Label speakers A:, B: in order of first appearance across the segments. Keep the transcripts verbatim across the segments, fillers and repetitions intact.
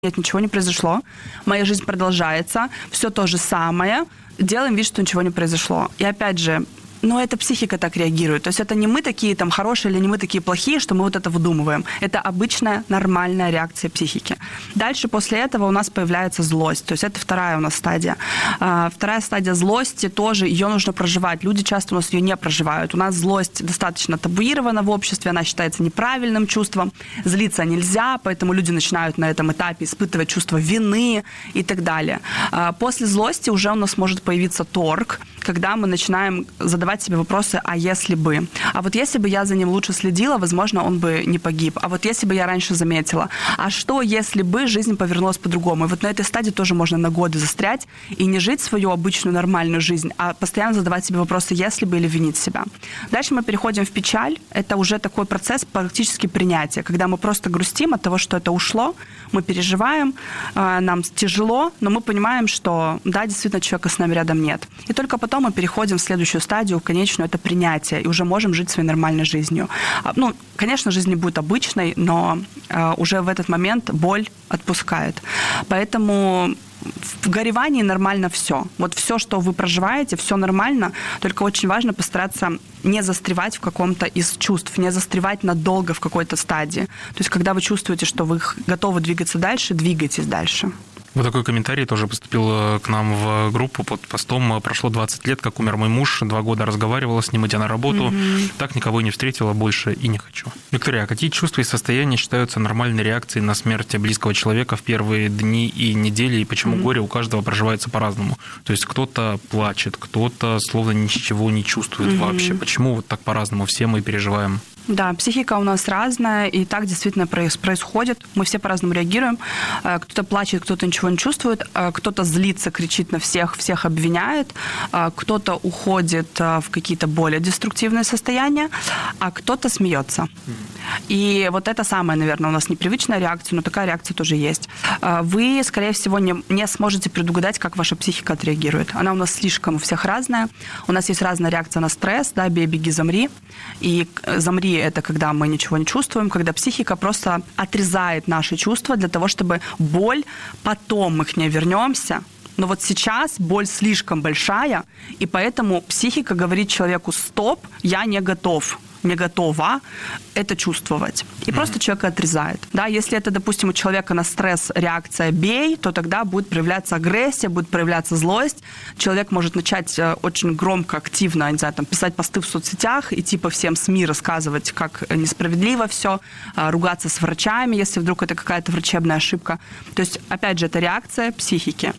A: нет, ничего не произошло, моя жизнь продолжается, все то же самое, делаем вид, что ничего не произошло. И опять же, но это психика так реагирует. То есть это не мы такие там хорошие или не мы такие плохие, что мы вот это выдумываем. Это обычная нормальная реакция психики. Дальше после этого у нас появляется злость. То есть это вторая у нас стадия. Вторая стадия злости тоже, ее нужно проживать. Люди часто у нас ее не проживают. У нас злость достаточно табуирована в обществе, она считается неправильным чувством. Злиться нельзя, поэтому люди начинают на этом этапе испытывать чувство вины и так далее. После злости уже у нас может появиться торг, когда мы начинаем задавать себе вопросы, а если бы? А вот если бы я за ним лучше следила, возможно, он бы не погиб. А вот если бы я раньше заметила? А что, если бы жизнь повернулась по-другому? И вот на этой стадии тоже можно на годы застрять и не жить свою обычную нормальную жизнь, а постоянно задавать себе вопросы, если бы, или винить себя. Дальше мы переходим в печаль. Это уже такой процесс практически принятия, когда мы просто грустим от того, что это ушло, мы переживаем, нам тяжело, но мы понимаем, что да, действительно, человека с нами рядом нет. И только потом мы переходим в следующую стадию, конечную, это принятие, и уже можем жить своей нормальной жизнью. Ну, конечно, жизнь не будет обычной, но э, уже в этот момент боль отпускает. Поэтому в горевании нормально все. Вот все, что вы проживаете, все нормально, только очень важно постараться не застревать в каком-то из чувств, не застревать надолго в какой-то стадии. То есть, когда вы чувствуете, что вы готовы двигаться дальше, двигайтесь дальше.
B: Вот такой комментарий тоже поступил к нам в группу под постом. Прошло двадцать лет, как умер мой муж. Два года разговаривала с ним, идя на работу. Mm-hmm. Так никого и не встретила больше и не хочу. Виктория, а какие чувства и состояния считаются нормальной реакцией на смерть близкого человека в первые дни и недели? И почему mm-hmm. горе у каждого проживается по-разному? То есть кто-то плачет, кто-то словно ничего не чувствует mm-hmm. вообще. Почему вот так по-разному все мы переживаем?
A: Да, психика у нас разная, и так действительно происходит. Мы все по-разному реагируем. Кто-то плачет, кто-то ничего не чувствует, кто-то злится, кричит на всех, всех обвиняет, кто-то уходит в какие-то более деструктивные состояния, а кто-то смеется. И вот это самая, наверное, у нас непривычная реакция, но такая реакция тоже есть. Вы, скорее всего, не, не сможете предугадать, как ваша психика отреагирует. Она у нас слишком у всех разная. У нас есть разная реакция на стресс, да, бей, беги, замри. И замри — это когда мы ничего не чувствуем, когда психика просто отрезает наши чувства для того, чтобы боль, потом мы к ней вернемся. Но вот сейчас боль слишком большая, и поэтому психика говорит человеку: стоп, я не готов. не готова это чувствовать. И mm-hmm. просто человека отрезает. Да, если это, допустим, у человека на стресс реакция «бей», то тогда будет проявляться агрессия, будет проявляться злость. Человек может начать очень громко, активно, не знаю, там, писать посты в соцсетях и типа всем СМИ рассказывать, как несправедливо все, ругаться с врачами, если вдруг это какая-то врачебная ошибка. То есть, опять же, это реакция психики.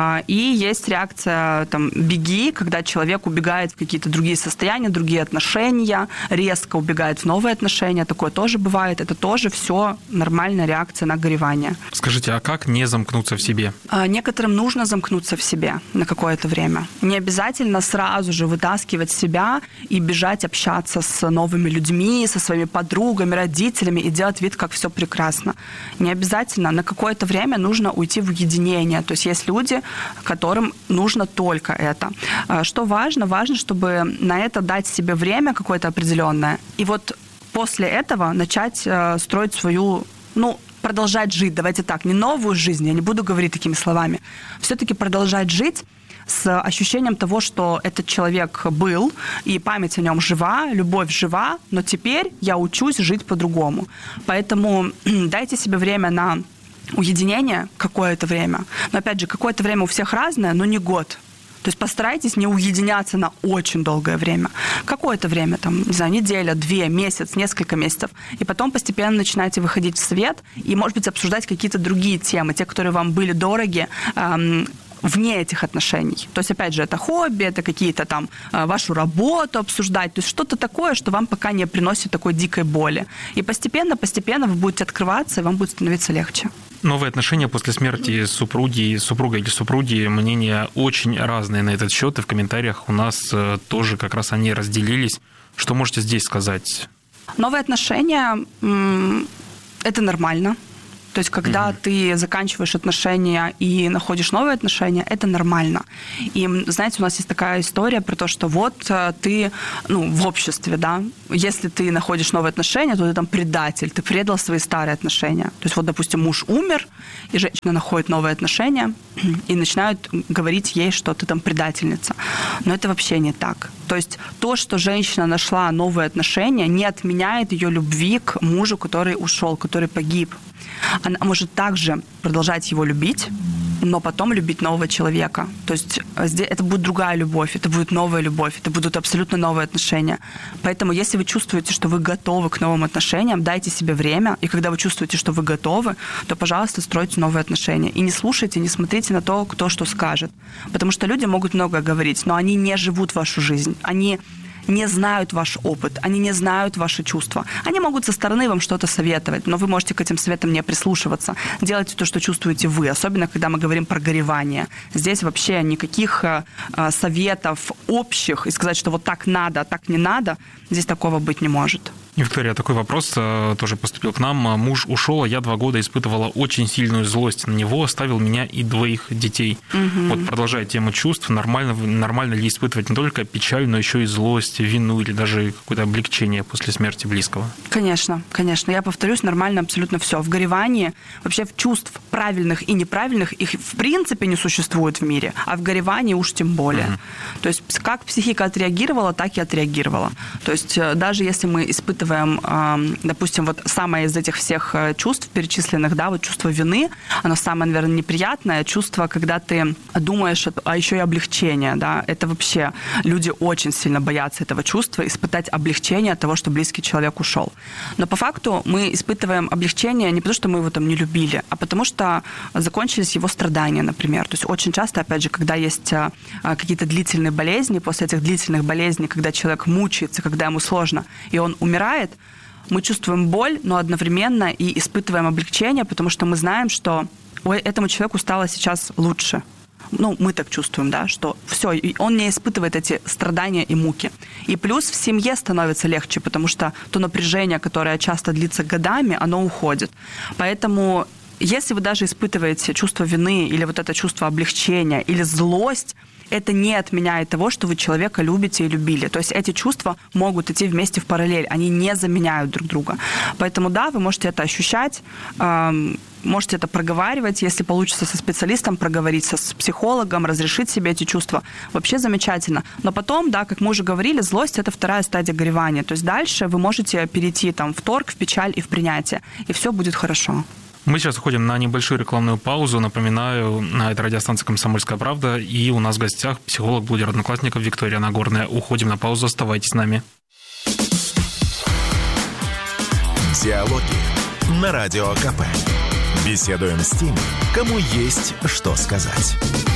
A: И есть реакция там, «беги», когда человек убегает в какие-то другие состояния, другие отношения, резко убегает в новые отношения, такое тоже бывает, это тоже все нормальная реакция на горевание.
B: Скажите, а как не замкнуться в себе?
A: Некоторым нужно замкнуться в себе на какое-то время. Не обязательно сразу же вытаскивать себя и бежать общаться с новыми людьми, со своими подругами, родителями и делать вид, как все прекрасно. Не обязательно. На какое-то время нужно уйти в уединение. То есть есть люди, которым нужно только это. Что важно? Важно, чтобы на это дать себе время какое-то определенное. И вот после этого начать э, строить свою, ну, продолжать жить, давайте так, не новую жизнь, я не буду говорить такими словами, все-таки продолжать жить с ощущением того, что этот человек был, и память о нем жива, любовь жива, но теперь я учусь жить по-другому. Поэтому дайте себе время на уединение какое-то время. Но, опять же, какое-то время у всех разное, но не год. То есть постарайтесь не уединяться на очень долгое время. Какое-то время, там, не знаю, неделя, две, месяц, несколько месяцев. И потом постепенно начинаете выходить в свет и, может быть, обсуждать какие-то другие темы, те, которые вам были дороги, эм, вне этих отношений. То есть, опять же, это хобби, это какие-то там вашу работу обсуждать, то есть что-то такое, что вам пока не приносит такой дикой боли. И постепенно, постепенно вы будете открываться, и вам будет становиться легче.
B: Новые отношения после смерти супруги, супруга или супруги, мнения очень разные на этот счет, и в комментариях у нас тоже как раз они разделились. Что можете здесь сказать?
A: Новые отношения – это нормально. То есть, когда mm-hmm. ты заканчиваешь отношения и находишь новые отношения, это нормально. И, знаете, у нас есть такая история про то, что вот ты, ну, в обществе, да, если ты находишь новые отношения, то ты там предатель, ты предал свои старые отношения. То есть, вот, допустим, муж умер, и женщина находит новые отношения, и начинают говорить ей, что ты там предательница. Но это вообще не так. То есть, то, что женщина нашла новые отношения, не отменяет ее любви к мужу, который ушел, который погиб. Она может также продолжать его любить, но потом любить нового человека. То есть это будет другая любовь, это будет новая любовь, это будут абсолютно новые отношения. Поэтому если вы чувствуете, что вы готовы к новым отношениям, дайте себе время, и когда вы чувствуете, что вы готовы, то, пожалуйста, стройте новые отношения. И не слушайте, не смотрите на то, кто что скажет. Потому что люди могут много говорить, но они не живут вашу жизнь. Они не знают ваш опыт, они не знают ваши чувства. Они могут со стороны вам что-то советовать, но вы можете к этим советам не прислушиваться. Делайте то, что чувствуете вы, особенно когда мы говорим про горевание. Здесь вообще никаких э, советов общих и сказать, что вот так надо, а так не надо, здесь такого быть не может.
B: Виктория, такой вопрос тоже поступил к нам. Муж ушел, а я два года испытывала очень сильную злость на него, оставил меня и двоих детей. Угу. Вот продолжая тему чувств, нормально, нормально ли испытывать не только печаль, но еще и злость, вину или даже какое-то облегчение после смерти близкого? Конечно,
A: конечно. Я повторюсь, нормально абсолютно все. В горевании, вообще в чувств правильных и неправильных, их в принципе не существует в мире, а в горевании уж тем более. Угу. То есть как психика отреагировала, так и отреагировала. То есть даже если мы испытываем допустим, вот самое из этих всех чувств перечисленных, да, вот чувство вины, оно самое, наверное, неприятное чувство, когда ты думаешь, а еще и облегчение, да, это вообще люди очень сильно боятся этого чувства, испытать облегчение от того, что близкий человек ушел. Но по факту мы испытываем облегчение не потому, что мы его там не любили, а потому что закончились его страдания, например. То есть очень часто, опять же, когда есть какие-то длительные болезни, после этих длительных болезней, когда человек мучается, когда ему сложно, и он умирает, мы чувствуем боль, но одновременно и испытываем облегчение, потому что мы знаем, что этому человеку стало сейчас лучше. Ну, мы так чувствуем, да, что все, он не испытывает эти страдания и муки. И плюс в семье становится легче, потому что то напряжение, которое часто длится годами, оно уходит. Поэтому если вы даже испытываете чувство вины или вот это чувство облегчения или злость, это не отменяет того, что вы человека любите и любили. То есть эти чувства могут идти вместе в параллель, они не заменяют друг друга. Поэтому да, вы можете это ощущать, э, можете это проговаривать, если получится со специалистом проговорить, со, с психологом, разрешить себе эти чувства. Вообще замечательно. Но потом, да, как мы уже говорили, злость – это вторая стадия горевания. То есть дальше вы можете перейти там, в торг, в печаль и в принятие, и все будет хорошо.
B: Мы сейчас уходим на небольшую рекламную паузу. Напоминаю, это радиостанция «Комсомольская правда», и у нас в гостях психолог, блогер Одноклассников Виктория Нагорная. Уходим на паузу, оставайтесь с нами.
C: Диалоги на Радио КП. Беседуем с теми, кому есть что сказать.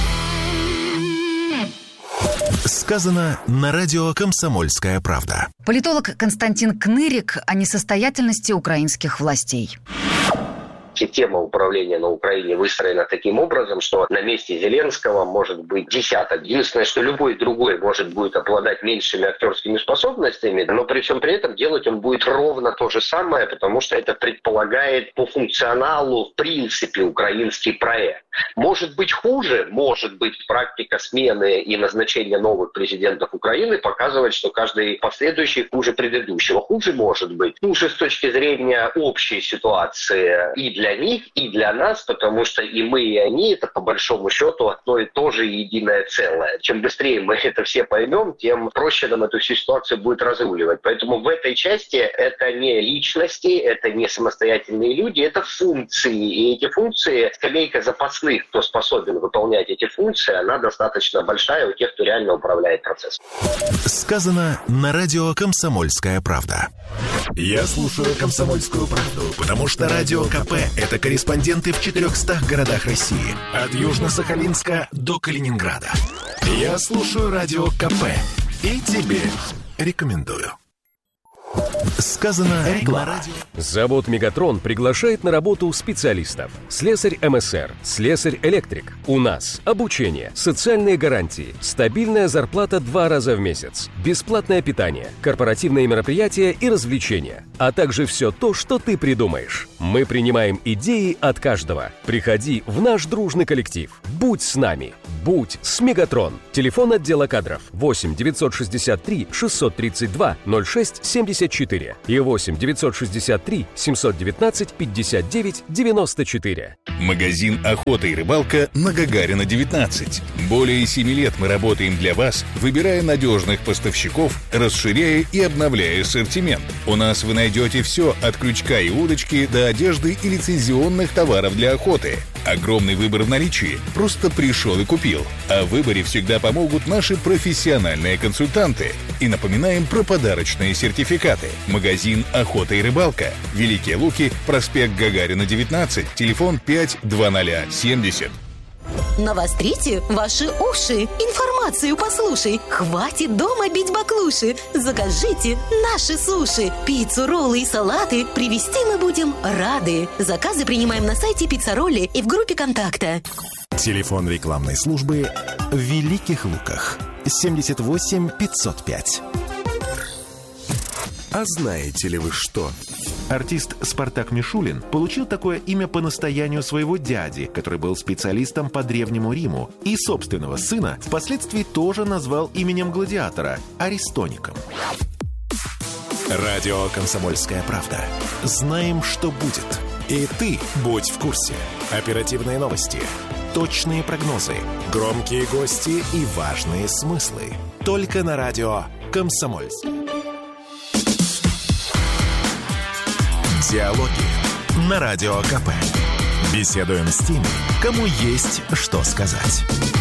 C: Сказано на радио «Комсомольская правда».
D: Политолог Константин Кнырик о несостоятельности украинских властей.
E: Система управления на Украине выстроена таким образом, что на месте Зеленского может быть десяток. Единственное, что любой другой может будет обладать меньшими актерскими способностями, но при всем при этом делать он будет ровно то же самое, потому что это предполагает по функционалу в принципе украинский проект. Может быть хуже, может быть практика смены и назначения новых президентов Украины показывает, что каждый последующий хуже предыдущего. Хуже может быть. Хуже с точки зрения общей ситуации и для для них, и для нас, потому что и мы, и они, это по большому счету одно и то же единое целое. Чем быстрее мы это все поймем, тем проще нам эту всю ситуацию будет разруливать. Поэтому в этой части это не личности, это не самостоятельные люди, это функции. И эти функции, скамейка запасных, кто способен выполнять эти функции, она достаточно большая у тех, кто реально управляет процессом.
C: Сказано на радио «Комсомольская правда». Я слушаю «Комсомольскую правду», потому что Радио КП – это корреспонденты в четырехстах городах России. От Южно-Сахалинска до Калининграда. Я слушаю Радио КП и тебе рекомендую. Сказано реклама.
F: Завод «Мегатрон» приглашает на работу специалистов. Слесарь эм эс эр, слесарь-электрик. У нас обучение, социальные гарантии, стабильная зарплата два раза в месяц, бесплатное питание, корпоративные мероприятия и развлечения, а также все то, что ты придумаешь. Мы принимаем идеи от каждого. Приходи в наш дружный коллектив. Будь с нами. Будь с «Мегатрон». Телефон отдела кадров восемь девятьсот шестьдесят три шестьсот тридцать два ноль шесть семьдесят четыре и восемь девятьсот шестьдесят три семьсот девятнадцать пятьдесят девять девяносто четыре.
G: Магазин «Охота и рыбалка» на Гагарина, девятнадцать. Более семи лет мы работаем для вас, выбирая надежных поставщиков, расширяя и обновляя ассортимент. У нас вы найдете все от крючка и удочки до одежды и лицензионных товаров для охоты. Огромный выбор в наличии. Просто пришел и купил. О выборе всегда помогут наши профессиональные консультанты. И напоминаем про подарочные сертификаты. Магазин «Охота и рыбалка». Великие Луки, проспект Гагарина, девятнадцать, телефон пять двадцать семьдесят.
H: Навострите ваши уши. Информацию послушай. Хватит дома бить баклуши. Закажите наши суши. Пиццу, роллы и салаты привезти мы будем рады. Заказы принимаем на сайте Пиццаролли и в группе контакта.
C: Телефон рекламной службы в Великих Луках. семьдесят восемь пятьсот пять. А знаете ли вы что? Артист Спартак Мишулин получил такое имя по настоянию своего дяди, который был специалистом по Древнему Риму, и собственного сына впоследствии тоже назвал именем гладиатора – Аристоником. Радио «Комсомольская правда». Знаем, что будет. И ты будь в курсе. Оперативные новости, точные прогнозы, громкие гости и важные смыслы. Только на радио «Комсомольск». Диалоги на Радио КП. Беседуем с теми, кому есть что сказать.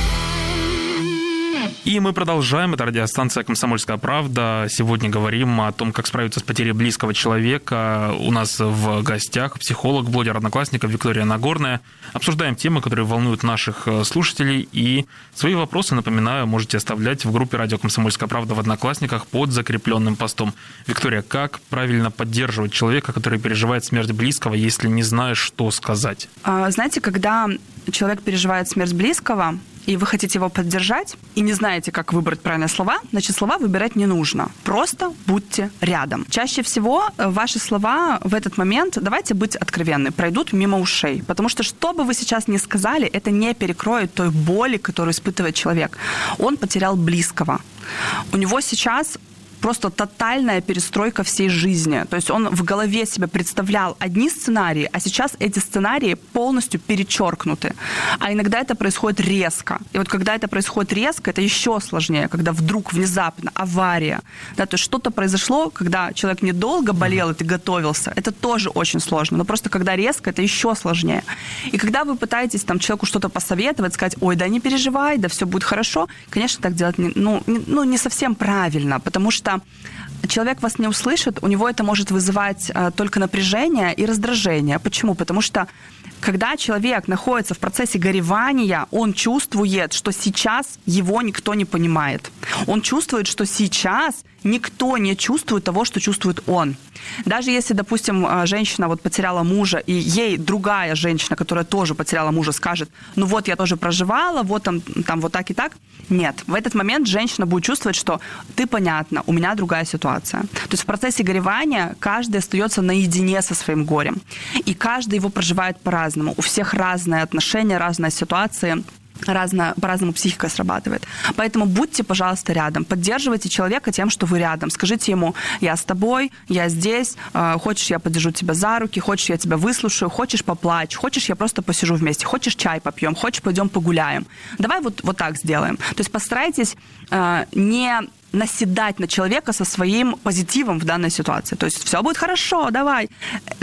B: И мы продолжаем. Это радиостанция «Комсомольская правда». Сегодня говорим о том, как справиться с потерей близкого человека. У нас в гостях психолог, блогер «Одноклассников» Виктория Нагорная. Обсуждаем темы, которые волнуют наших слушателей. И свои вопросы, напоминаю, можете оставлять в группе «Радио Комсомольская правда» в «Одноклассниках» под закрепленным постом. Виктория, как правильно поддерживать человека, который переживает смерть близкого, если не знаешь, что сказать?
A: Знаете, когда человек переживает смерть близкого, и вы хотите его поддержать, и не знаете, как выбрать правильные слова, значит, слова выбирать не нужно. Просто будьте рядом. Чаще всего ваши слова в этот момент, давайте быть откровенны, пройдут мимо ушей. Потому что, что бы вы сейчас ни сказали, это не перекроет той боли, которую испытывает человек. Он потерял близкого. У него сейчас просто тотальная перестройка всей жизни. То есть он в голове себе представлял одни сценарии, а сейчас эти сценарии полностью перечеркнуты. А иногда это происходит резко. И вот когда это происходит резко, это еще сложнее, когда вдруг внезапно авария. Да, то есть что-то произошло, когда человек недолго болел, и ты готовился. Это тоже очень сложно. Но просто когда резко, это еще сложнее. И когда вы пытаетесь там человеку что-то посоветовать, сказать: ой, да не переживай, да все будет хорошо, конечно, так делать не, ну, не, ну, не совсем правильно, потому что человек вас не услышит, у него это может вызывать а, только напряжение и раздражение. Почему? Потому что когда человек находится в процессе горевания, он чувствует, что сейчас его никто не понимает. Он чувствует, что сейчас никто не чувствует того, что чувствует он. Даже если, допустим, женщина вот потеряла мужа, и ей другая женщина, которая тоже потеряла мужа, скажет: ну вот я тоже проживала, вот там, там вот так и так. Нет, в этот момент женщина будет чувствовать, что ты понятно, у меня другая ситуация. То есть в процессе горевания каждый остается наедине со своим горем. И каждый его проживает по-разному. У всех разные отношения, разные ситуации. Разно, по-разному психика срабатывает. Поэтому будьте, пожалуйста, рядом. Поддерживайте человека тем, что вы рядом. Скажите ему: я с тобой, я здесь, хочешь, я подержу тебя за руки, хочешь, я тебя выслушаю, хочешь, поплачь, хочешь, я просто посижу вместе, хочешь, чай попьем, хочешь, пойдем погуляем. Давай вот, вот так сделаем. То есть постарайтесь э, не наседать на человека со своим позитивом в данной ситуации. То есть все будет хорошо, давай.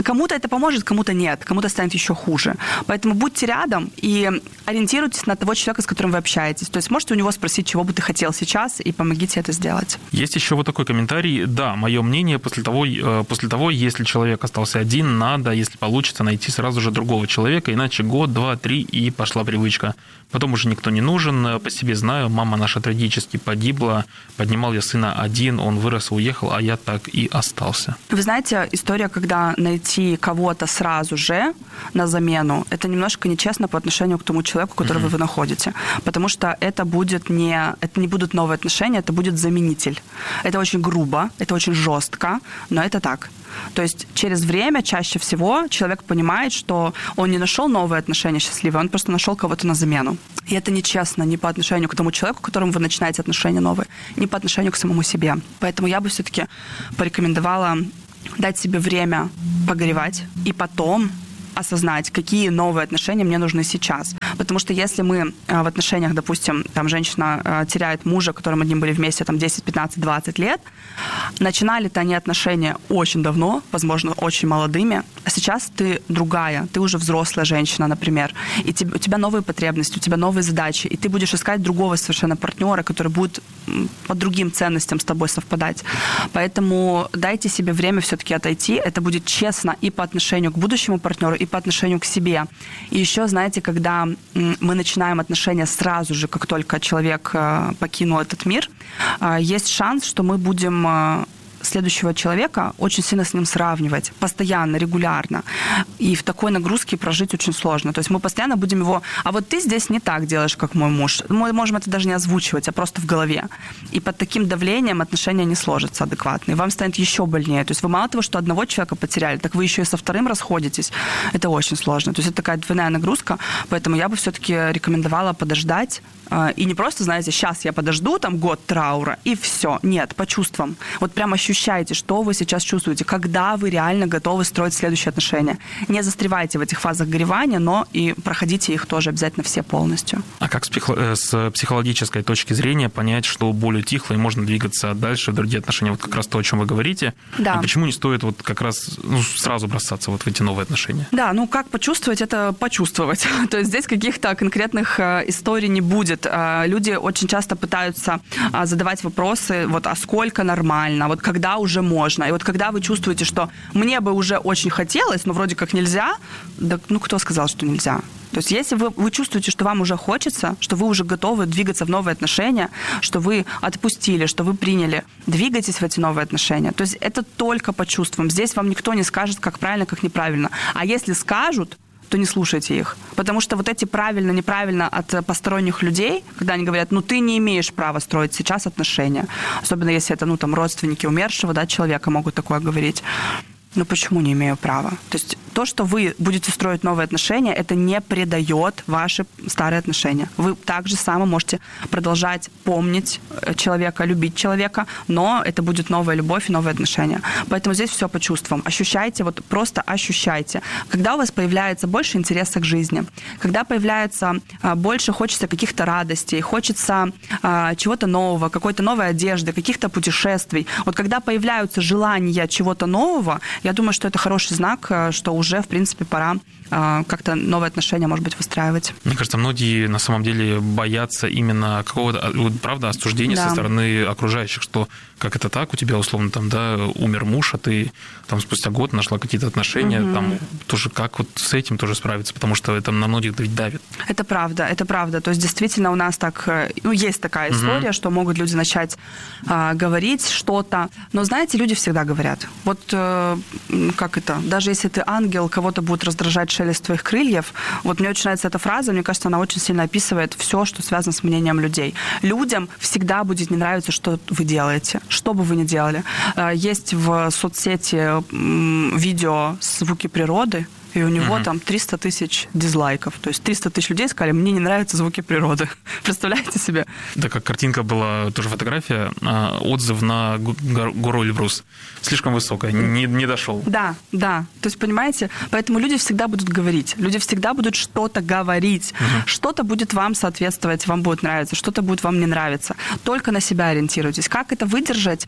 A: Кому-то это поможет, кому-то нет, кому-то станет еще хуже. Поэтому будьте рядом и ориентируйтесь на того человека, с которым вы общаетесь. То есть можете у него спросить, чего бы ты хотел сейчас, и помогите это сделать.
B: Есть еще вот такой комментарий. Да, мое мнение, после того, после того, если человек остался один, надо, если получится, найти сразу же другого человека, иначе год, два, три, и пошла привычка. Потом уже никто не нужен. По себе знаю, мама наша трагически погибла. Поднимал я сына один, он вырос и уехал, а я так и остался.
A: Вы знаете, история, когда найти кого-то сразу же на замену, это немножко нечестно по отношению к тому человеку, которого mm-hmm. вы находите. Потому что это будет не, это не будут новые отношения, это будет заменитель. Это очень грубо, это очень жестко, но это так. То есть через время чаще всего человек понимает, что он не нашел новые отношения счастливые, он просто нашел кого-то на замену. И это нечестно ни по отношению к тому человеку, к которому вы начинаете отношения новые, ни по отношению к самому себе. Поэтому я бы все-таки порекомендовала дать себе время погоревать и потом осознать, какие новые отношения мне нужны сейчас. Потому что если мы в отношениях, допустим, там женщина теряет мужа, которым одним были вместе там десять, пятнадцать, двадцать лет, начинали-то они отношения очень давно, возможно, очень молодыми, а сейчас ты другая, ты уже взрослая женщина, например, и у тебя новые потребности, у тебя новые задачи, и ты будешь искать другого совершенно партнера, который будет по другим ценностям с тобой совпадать. Поэтому дайте себе время все-таки отойти, это будет честно и по отношению к будущему партнеру, и по отношению к себе. И еще, знаете, когда мы начинаем отношения сразу же, как только человек покинул этот мир, есть шанс, что мы будем следующего человека очень сильно с ним сравнивать, постоянно, регулярно. И в такой нагрузке прожить очень сложно. То есть мы постоянно будем его... А вот ты здесь не так делаешь, как мой муж. Мы можем это даже не озвучивать, а просто в голове. И под таким давлением отношения не сложатся адекватно. И вам станет еще больнее. То есть вы мало того, что одного человека потеряли, так вы еще и со вторым расходитесь. Это очень сложно. То есть это такая двойная нагрузка. Поэтому я бы все-таки рекомендовала подождать. И не просто, знаете, сейчас я подожду, там, год траура, и все. Нет, по чувствам. Вот прям ощущайте, что вы сейчас чувствуете, когда вы реально готовы строить следующие отношения. Не застревайте в этих фазах горевания, но и проходите их тоже обязательно все полностью.
B: А как с, психо- с психологической точки зрения понять, что боль утихла и можно двигаться дальше в другие отношения? Вот как раз то, о чем вы говорите. Да. А почему не стоит вот как раз ну, сразу бросаться вот в эти новые отношения?
A: Да, ну как почувствовать, это почувствовать. То есть здесь каких-то конкретных историй не будет. Люди очень часто пытаются задавать вопросы, вот, а сколько нормально, вот когда уже можно. И вот когда вы чувствуете, что мне бы уже очень хотелось, но вроде как нельзя, да, ну кто сказал, что нельзя? То есть если вы, вы чувствуете, что вам уже хочется, что вы уже готовы двигаться в новые отношения, что вы отпустили, что вы приняли, двигайтесь в эти новые отношения. То есть это только по чувствам. Здесь вам никто не скажет, как правильно, как неправильно. А если скажут, то не слушайте их. Потому что вот эти правильно, неправильно от посторонних людей, когда они говорят, ну, ты не имеешь права строить сейчас отношения. Особенно если это, ну, там, родственники умершего, да, человека могут такое говорить. Ну, почему не имею права? То есть то, что вы будете строить новые отношения, это не предает ваши старые отношения. Вы также само можете продолжать помнить человека, любить человека, но это будет новая любовь и новые отношения. Поэтому здесь все по чувствам. Ощущайте, вот просто ощущайте. Когда у вас появляется больше интереса к жизни, когда появляется больше, хочется каких-то радостей, хочется чего-то нового, какой-то новой одежды, каких-то путешествий. Вот когда появляются желания чего-то нового, я думаю, что это хороший знак, что уже, в принципе, пора как-то новые отношения, может быть, выстраивать.
B: Мне кажется, многие на самом деле боятся именно какого-то, правда, осуждения да. со стороны окружающих, что как это так, у тебя условно там, да, умер муж, а ты там спустя год нашла какие-то отношения, угу. там тоже как вот с этим тоже справиться, потому что это на многих ведь давит.
A: Это правда, это правда. То есть действительно у нас так, ну, есть такая история, угу. что могут люди начать а, говорить что-то, но, знаете, люди всегда говорят. Вот а, как это, даже если ты ангел, кого-то будет раздражать шелест твоих крыльев, вот мне очень нравится эта фраза, мне кажется, она очень сильно описывает все, что связано с мнением людей. Людям всегда будет не нравиться, что вы делаете, что бы вы ни делали. Есть в соцсети видео «Звуки природы», и у него
B: угу.
A: там триста тысяч дизлайков. То есть триста тысяч людей сказали, мне не нравятся звуки природы. Представляете себе?
B: Да, как картинка была, тоже фотография, отзыв на гору Эльбрус. Слишком высокая, не, не дошел.
A: Да, да. То есть, понимаете, поэтому люди всегда будут говорить. Люди всегда будут что-то говорить. Угу. Что-то будет вам соответствовать, вам будет нравиться, что-то будет вам не нравиться. Только на себя ориентируйтесь. Как это выдержать?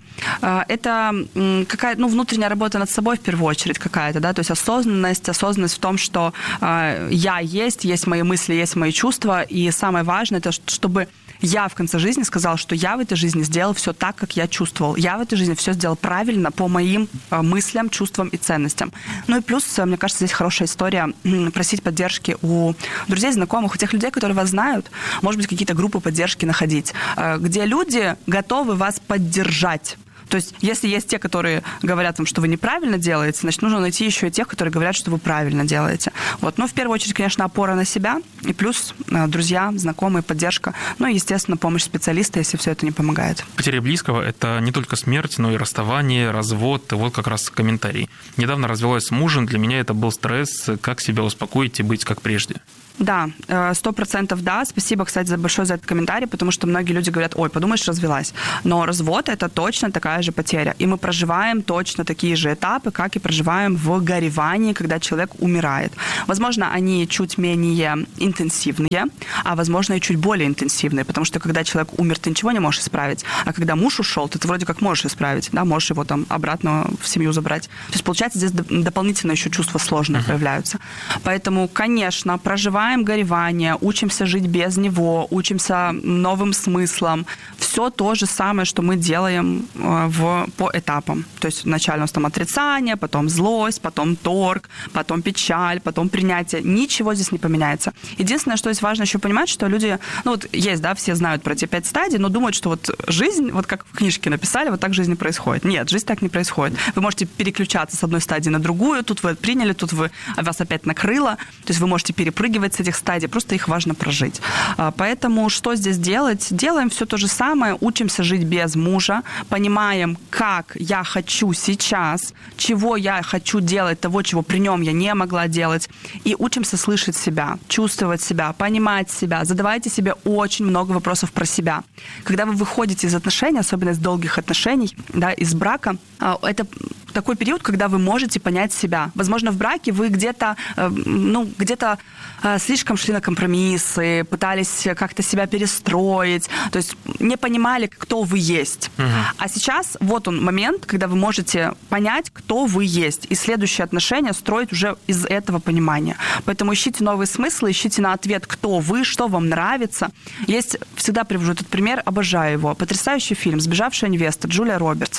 A: Это какая-то, ну, внутренняя работа над собой в первую очередь какая-то, да, то есть осознанность, осознанность в том, что э, я есть, есть мои мысли, есть мои чувства, и самое важное, это чтобы я в конце жизни сказала, что я в этой жизни сделал все так, как я чувствовал. Я в этой жизни все сделал правильно по моим э, мыслям, чувствам и ценностям. Ну и плюс, мне кажется, здесь хорошая история просить поддержки у друзей, знакомых, у тех людей, которые вас знают. Может быть, какие-то группы поддержки находить, э, где люди готовы вас поддержать. То есть, если есть те, которые говорят вам, что вы неправильно делаете, значит, нужно найти еще и тех, которые говорят, что вы правильно делаете. Вот. Но в первую очередь, конечно, опора на себя, и плюс друзья, знакомые, поддержка, ну и, естественно, помощь специалиста, если все это не помогает.
B: Потеря близкого – это не только смерть, но и расставание, развод, и вот как раз комментарий. Недавно развелась с мужем, для меня это был стресс, как себя успокоить и быть как прежде?
A: Да, сто процентов да. Спасибо, кстати, за большой за этот комментарий, потому что многие люди говорят, ой, подумаешь, развелась. Но развод – это точно такая же потеря. И мы проживаем точно такие же этапы, как и проживаем в горевании, когда человек умирает. Возможно, они чуть менее интенсивные, а возможно, и чуть более интенсивные, потому что когда человек умер, ты ничего не можешь исправить. А когда муж ушел, ты, ты вроде как можешь исправить, да, можешь его там обратно в семью забрать. То есть, получается, здесь дополнительно еще чувства сложные uh-huh. появляются. Поэтому, конечно, проживаем горевание, учимся жить без него, учимся новым смыслам. Все то же самое, что мы делаем в, по этапам. То есть вначале у нас там отрицание, потом злость, потом торг, потом печаль, потом принятие. Ничего здесь не поменяется. Единственное, что здесь важно еще понимать, что люди, ну вот есть, да, все знают про эти пять стадий, но думают, что вот жизнь, вот как в книжке написали, вот так жизнь не происходит. Нет, жизнь так не происходит. Вы можете переключаться с одной стадии на другую, тут вы приняли, тут вы, вас опять накрыло, то есть вы можете перепрыгивать с этих стадий, просто их важно прожить. Поэтому что здесь делать? Делаем все то же самое, учимся жить без мужа, понимаем, как я хочу сейчас, чего я хочу делать, того, чего при нем я не могла делать, и учимся слышать себя, чувствовать себя, понимать себя, задавайте себе очень много вопросов про себя. Когда вы выходите из отношений, особенно из долгих отношений, да, из брака, это такой период, когда вы можете понять себя. Возможно, в браке вы где-то, ну, где-то слишком шли на компромиссы, пытались как-то себя перестроить, то есть не понимали, кто вы есть. Угу. А сейчас вот он момент, когда вы можете понять, кто вы есть, и следующие отношения строить уже из этого понимания. Поэтому ищите новые смыслы, ищите на ответ, кто вы, что вам нравится. Есть, всегда привожу этот пример, обожаю его. Потрясающий фильм «Сбежавшая невеста» Джулия Робертс,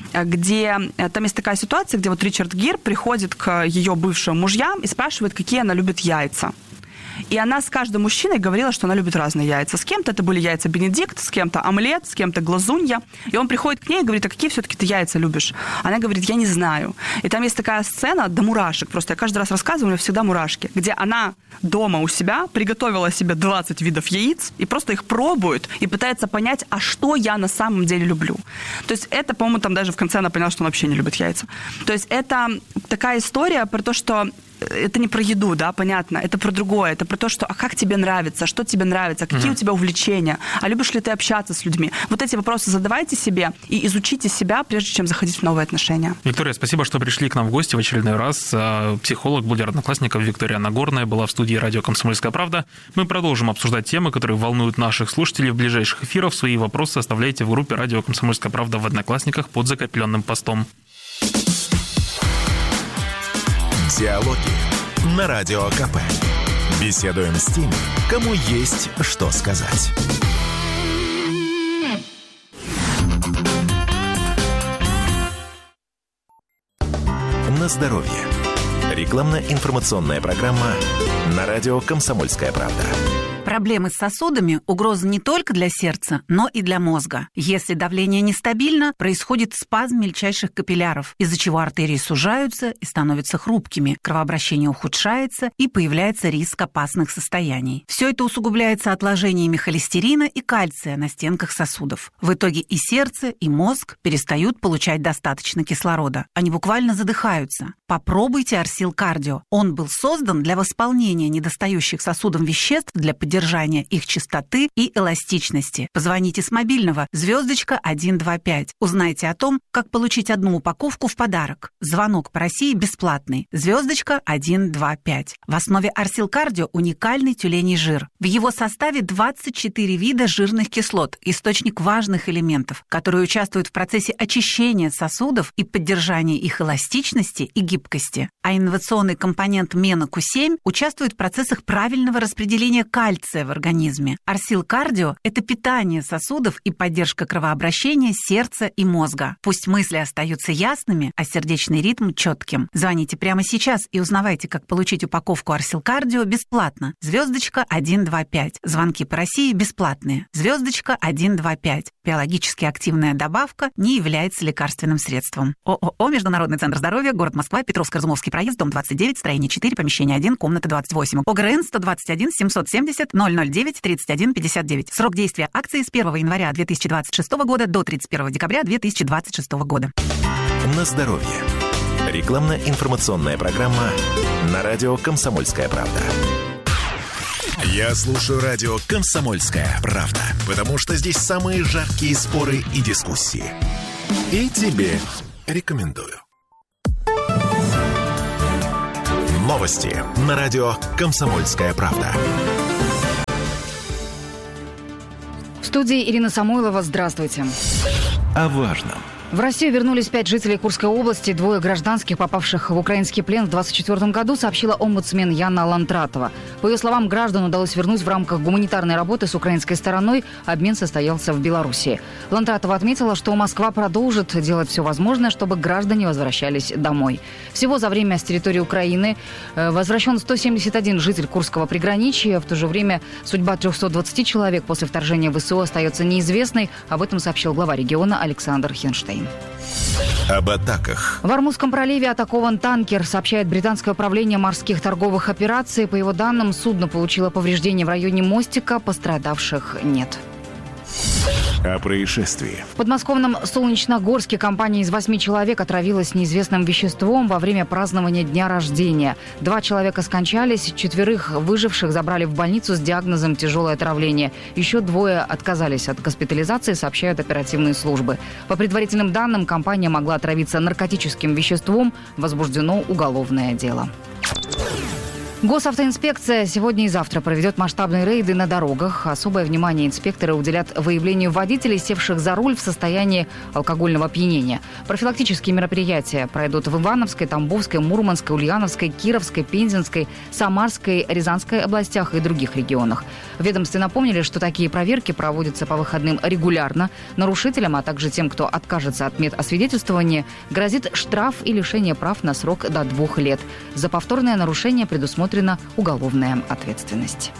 A: где там есть такая ситуация, где вот Ричард Гир приходит к ее бывшим мужьям и спрашивает, какие она любит яйца. И она с каждым мужчиной говорила, что она любит разные яйца. С кем-то это были яйца Бенедикт, с кем-то омлет, с кем-то глазунья. И он приходит к ней и говорит, а какие все-таки ты яйца любишь? Она говорит, я не знаю. И там есть такая сцена до мурашек. Просто я каждый раз рассказываю, у меня всегда мурашки. Где она дома у себя приготовила себе двадцать видов яиц и просто их пробует и пытается понять, а что я на самом деле люблю. То есть это, по-моему, там даже в конце она поняла, что он вообще не любит яйца. То есть это такая история про то, что это не про еду, да, понятно, это про другое, это про то, что, а как тебе нравится, что тебе нравится, какие uh-huh. у тебя увлечения, а любишь ли ты общаться с людьми? Вот эти вопросы задавайте себе и изучите себя, прежде чем заходить в новые отношения.
B: Виктория, спасибо, что пришли к нам в гости в очередной раз. Психолог, блогер Одноклассников Виктория Нагорная была в студии радио «Комсомольская правда». Мы продолжим обсуждать темы, которые волнуют наших слушателей в ближайших эфирах. Свои вопросы оставляйте в группе радио «Комсомольская правда» в Одноклассниках под закрепленным постом.
C: Диалоги на Радио КП. Беседуем с теми, кому есть что сказать. На здоровье. Рекламно-информационная программа на радио «Комсомольская правда».
I: Проблемы с сосудами – угроза не только для сердца, но и для мозга. Если давление нестабильно, происходит спазм мельчайших капилляров, из-за чего артерии сужаются и становятся хрупкими, кровообращение ухудшается и появляется риск опасных состояний. Все это усугубляется отложениями холестерина и кальция на стенках сосудов. В итоге и сердце, и мозг перестают получать достаточно кислорода. Они буквально задыхаются. попробуйте Арсил Кардио. Он был создан для восполнения недостающих сосудам веществ для поддержания их чистоты и эластичности. Позвоните с мобильного звездочка один два пять. Узнайте о том, как получить одну упаковку в подарок. Звонок по России бесплатный. Звездочка один два пять. В основе Арсил Кардио уникальный тюленей жир. В его составе двадцать четыре вида жирных кислот, источник важных элементов, которые участвуют в процессе очищения сосудов и поддержания их эластичности и гибкости. А инновационный компонент мена ку семь участвует в процессах правильного распределения кальция в организме. Арсил Кардио – это питание сосудов и поддержка кровообращения сердца и мозга. Пусть мысли остаются ясными, а сердечный ритм четким. Звоните прямо сейчас и узнавайте, как получить упаковку Арсил Кардио бесплатно. Звездочка один два пять. Звонки по России бесплатные. Звездочка один два пять. Биологически активная добавка не является лекарственным средством. ООО «Международный центр здоровья», город Москва, Петровско-Разумовский проезд, дом двадцать девять, строение четыре, помещение один, комната двадцать восемь. ОГРН сто двадцать один семьсот семьдесят ноль ноль девять тридцать один пятьдесят девять. Срок действия акции с первого января две тысячи двадцать шестого года до тридцать первого декабря две тысячи двадцать шестого года.
C: На здоровье. Рекламно-информационная программа на радио «Комсомольская правда». Я слушаю радио «Комсомольская правда», потому что здесь самые жаркие споры и дискуссии. И тебе рекомендую. Новости на радио «Комсомольская правда».
D: В студии Ирина Самойлова. Здравствуйте.
C: О важном.
D: В Россию вернулись пять жителей Курской области. Двое гражданских, попавших в украинский плен в двадцать четвёртом году, сообщила омбудсмен Яна Лантратова. По ее словам, граждан удалось вернуть в рамках гуманитарной работы с украинской стороной. Обмен состоялся в Белоруссии. Лантратова отметила, что Москва продолжит делать все возможное, чтобы граждане возвращались домой. Всего за время с территории Украины возвращен сто семьдесят один житель Курского приграничья. В то же время судьба трехсот двадцати человек после вторжения ВСУ остается неизвестной. Об этом сообщил глава региона Александр Хенштейн.
C: Об атаках.
D: В Ормузском проливе атакован танкер, сообщает британское управление морских торговых операций. По его данным, судно получило повреждения в районе мостика, пострадавших нет.
C: О происшествии.
D: В подмосковном Солнечногорске компания из восьми человек отравилась неизвестным веществом во время празднования дня рождения. Два человека скончались, четверых выживших забрали в больницу с диагнозом тяжелое отравление. Еще двое отказались от госпитализации, сообщают оперативные службы. По предварительным данным, компания могла отравиться наркотическим веществом. Возбуждено уголовное дело. Госавтоинспекция сегодня и завтра проведет масштабные рейды на дорогах. Особое внимание инспекторы уделят выявлению водителей, севших за руль в состоянии алкогольного опьянения. Профилактические мероприятия пройдут в Ивановской, Тамбовской, Мурманской, Ульяновской, Кировской, Пензенской, Самарской, Рязанской областях и других регионах. В ведомстве напомнили, что такие проверки проводятся по выходным регулярно. Нарушителям, а также тем, кто откажется от медосвидетельствования, грозит штраф и лишение прав на срок до двух лет. За повторное нарушение предусмотрено уголовная ответственность.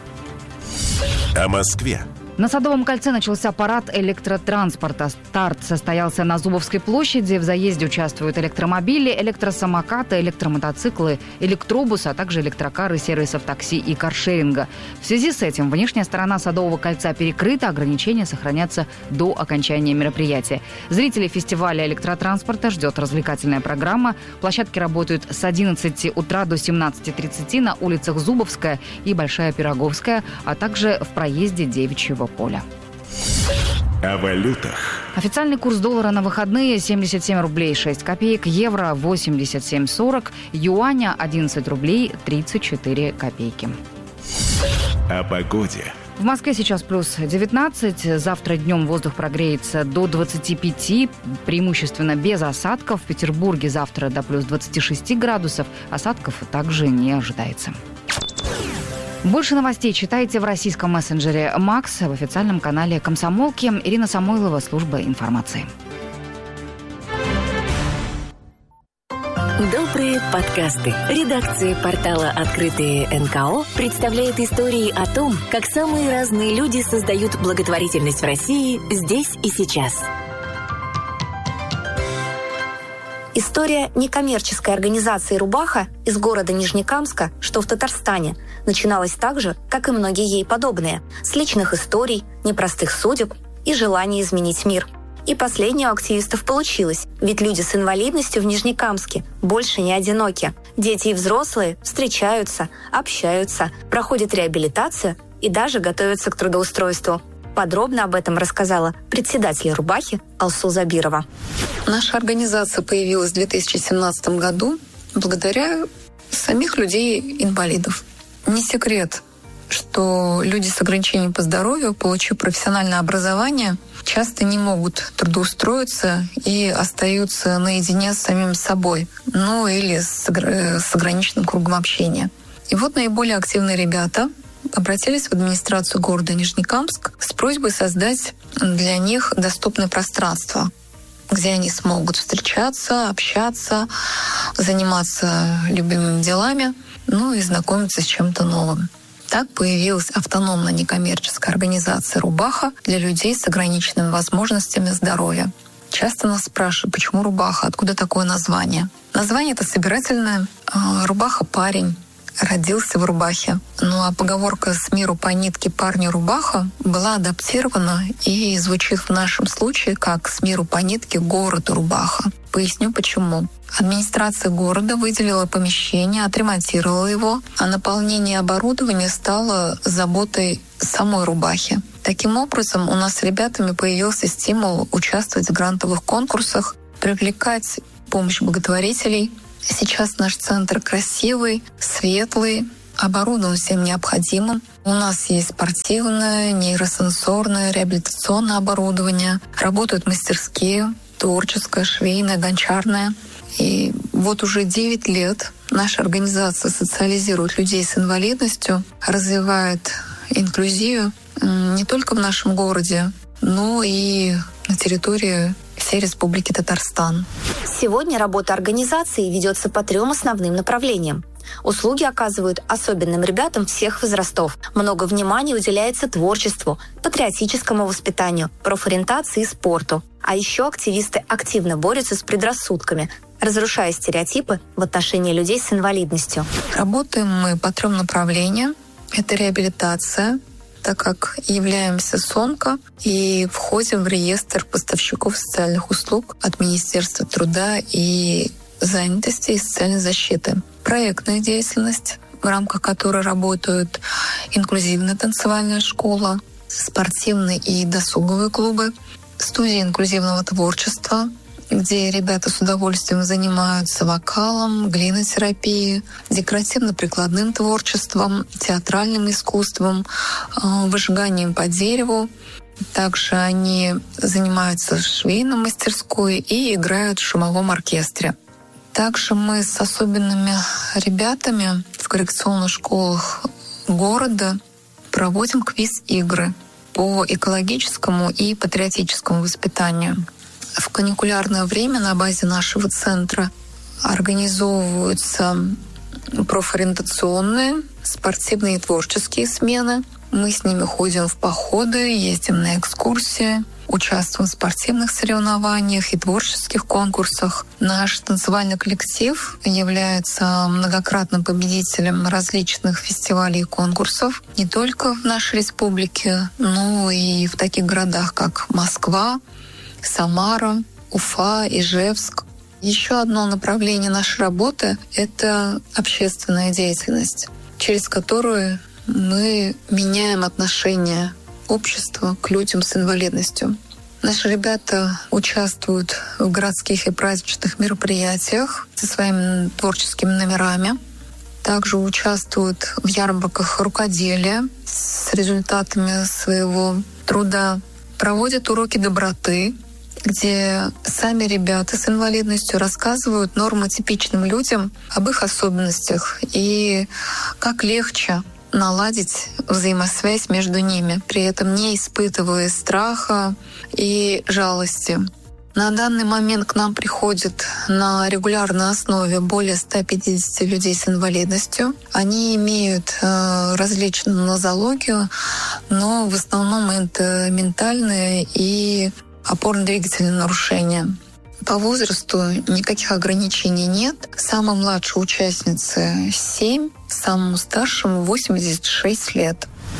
C: О Москве.
D: На Садовом кольце начался парад электротранспорта. Старт состоялся на Зубовской площади. В заезде участвуют электромобили, электросамокаты, электромотоциклы, электробусы, а также электрокары сервисов такси и каршеринга. В связи с этим внешняя сторона Садового кольца перекрыта, ограничения сохранятся до окончания мероприятия. Зрителей фестиваля электротранспорта ждет развлекательная программа. Площадки работают с одиннадцати утра до семнадцати тридцати на улицах Зубовская и Большая Пироговская, а также в проезде Девичьего поля.
C: О валютах.
D: Официальный курс доллара на выходные семьдесят семь рублей шесть копеек, евро восемьдесят семь сорок, юаня одиннадцать рублей тридцать четыре копейки.
C: О погоде.
D: В Москве сейчас плюс девятнадцать. Завтра днем воздух прогреется до двадцати пяти, преимущественно без осадков. В Петербурге завтра до плюс двадцати шести градусов. Осадков также не ожидается. Больше новостей читайте в российском мессенджере «Макс», в официальном канале «Комсомолки». Ирина Самойлова, служба информации.
J: Добрые подкасты. Редакция портала «Открытые эн ка о» представляет истории о том, как самые разные люди создают благотворительность в России здесь и сейчас.
K: История некоммерческой организации «Рубаха» из города Нижнекамска, что в Татарстане, начиналась так же, как и многие ей подобные, с личных историй, непростых судеб и желания изменить мир. И последнее у активистов получилось, ведь люди с инвалидностью в Нижнекамске больше не одиноки. Дети и взрослые встречаются, общаются, проходят реабилитацию и даже готовятся к трудоустройству. Подробно об этом рассказала председатель Рубахи Алсу Забирова.
L: Наша организация появилась в две тысячи семнадцатом году благодаря самих людей-инвалидов. Не секрет, что люди с ограничением по здоровью, получив профессиональное образование, часто не могут трудоустроиться и остаются наедине с самим собой, ну или с, с ограниченным кругом общения. И вот наиболее активные ребята обратились в администрацию города Нижнекамск с просьбой создать для них доступное пространство, где они смогут встречаться, общаться, заниматься любимыми делами, ну и знакомиться с чем-то новым. Так появилась автономная некоммерческая организация «Рубаха» для людей с ограниченными возможностями здоровья. Часто нас спрашивают, почему «Рубаха», откуда такое название. Название это собирательное. «Рубаха» — парень, родился в Рубахе. Ну а поговорка «с миру по нитке парню рубаха» была адаптирована и звучит в нашем случае как «с миру по нитке городу Рубаха». Поясню почему. Администрация города выделила помещение, отремонтировала его, а наполнение оборудования стало заботой самой Рубахи. Таким образом, у нас с ребятами появился стимул участвовать в грантовых конкурсах, привлекать помощь благотворителей. Сейчас наш центр красивый, светлый, оборудован всем необходимым. У нас есть спортивное, нейросенсорное, реабилитационное оборудование. Работают мастерские, творческое, швейное, гончарное. И вот уже девять лет наша организация социализирует людей с инвалидностью, развивает инклюзию не только в нашем городе, но и на территории всей Республики Татарстан.
K: Сегодня работа организации ведется по трем основным направлениям. Услуги оказывают особенным ребятам всех возрастов. Много внимания уделяется творчеству, патриотическому воспитанию, профориентации и спорту. А еще активисты активно борются с предрассудками, разрушая стереотипы в отношении людей с инвалидностью.
L: Работаем мы по трем направлениям. Это реабилитация, так как являемся СОНКО и входим в реестр поставщиков социальных услуг от Министерства труда и занятости и социальной защиты. Проектная деятельность, в рамках которой работают инклюзивная танцевальная школа, спортивные и досуговые клубы, студия инклюзивного творчества, где ребята с удовольствием занимаются вокалом, глинотерапией, декоративно-прикладным творчеством, театральным искусством, выжиганием по дереву. Также они занимаются в швейной мастерской и играют в шумовом оркестре. Также мы с особенными ребятами в коррекционных школах города проводим квиз-игры по экологическому и патриотическому воспитанию. В каникулярное время на базе нашего центра организовываются профориентационные, спортивные и творческие смены. Мы с ними ходим в походы, ездим на экскурсии, участвуем в спортивных соревнованиях и творческих конкурсах. Наш танцевальный коллектив является многократным победителем различных фестивалей и конкурсов не только в нашей республике, но и в таких городах, как Москва, Самара, Уфа, Ижевск. Еще одно направление нашей работы — это общественная деятельность, через которую мы меняем отношение общества к людям с инвалидностью. Наши ребята участвуют в городских и праздничных мероприятиях со своими творческими номерами. Также участвуют в ярмарках рукоделия с результатами своего труда. Проводят уроки доброты, где сами ребята с инвалидностью рассказывают нормотипичным людям об их особенностях и как легче наладить взаимосвязь между ними, при этом не испытывая страха и жалости. На данный момент к нам приходит на регулярной основе более ста пятидесяти людей с инвалидностью. Они имеют э, различную нозологию, но в основном это ментальные и опорно-двигательные нарушения. По возрасту никаких ограничений нет. Самой младшей участнице семь, самому старшему восемьдесят шесть лет.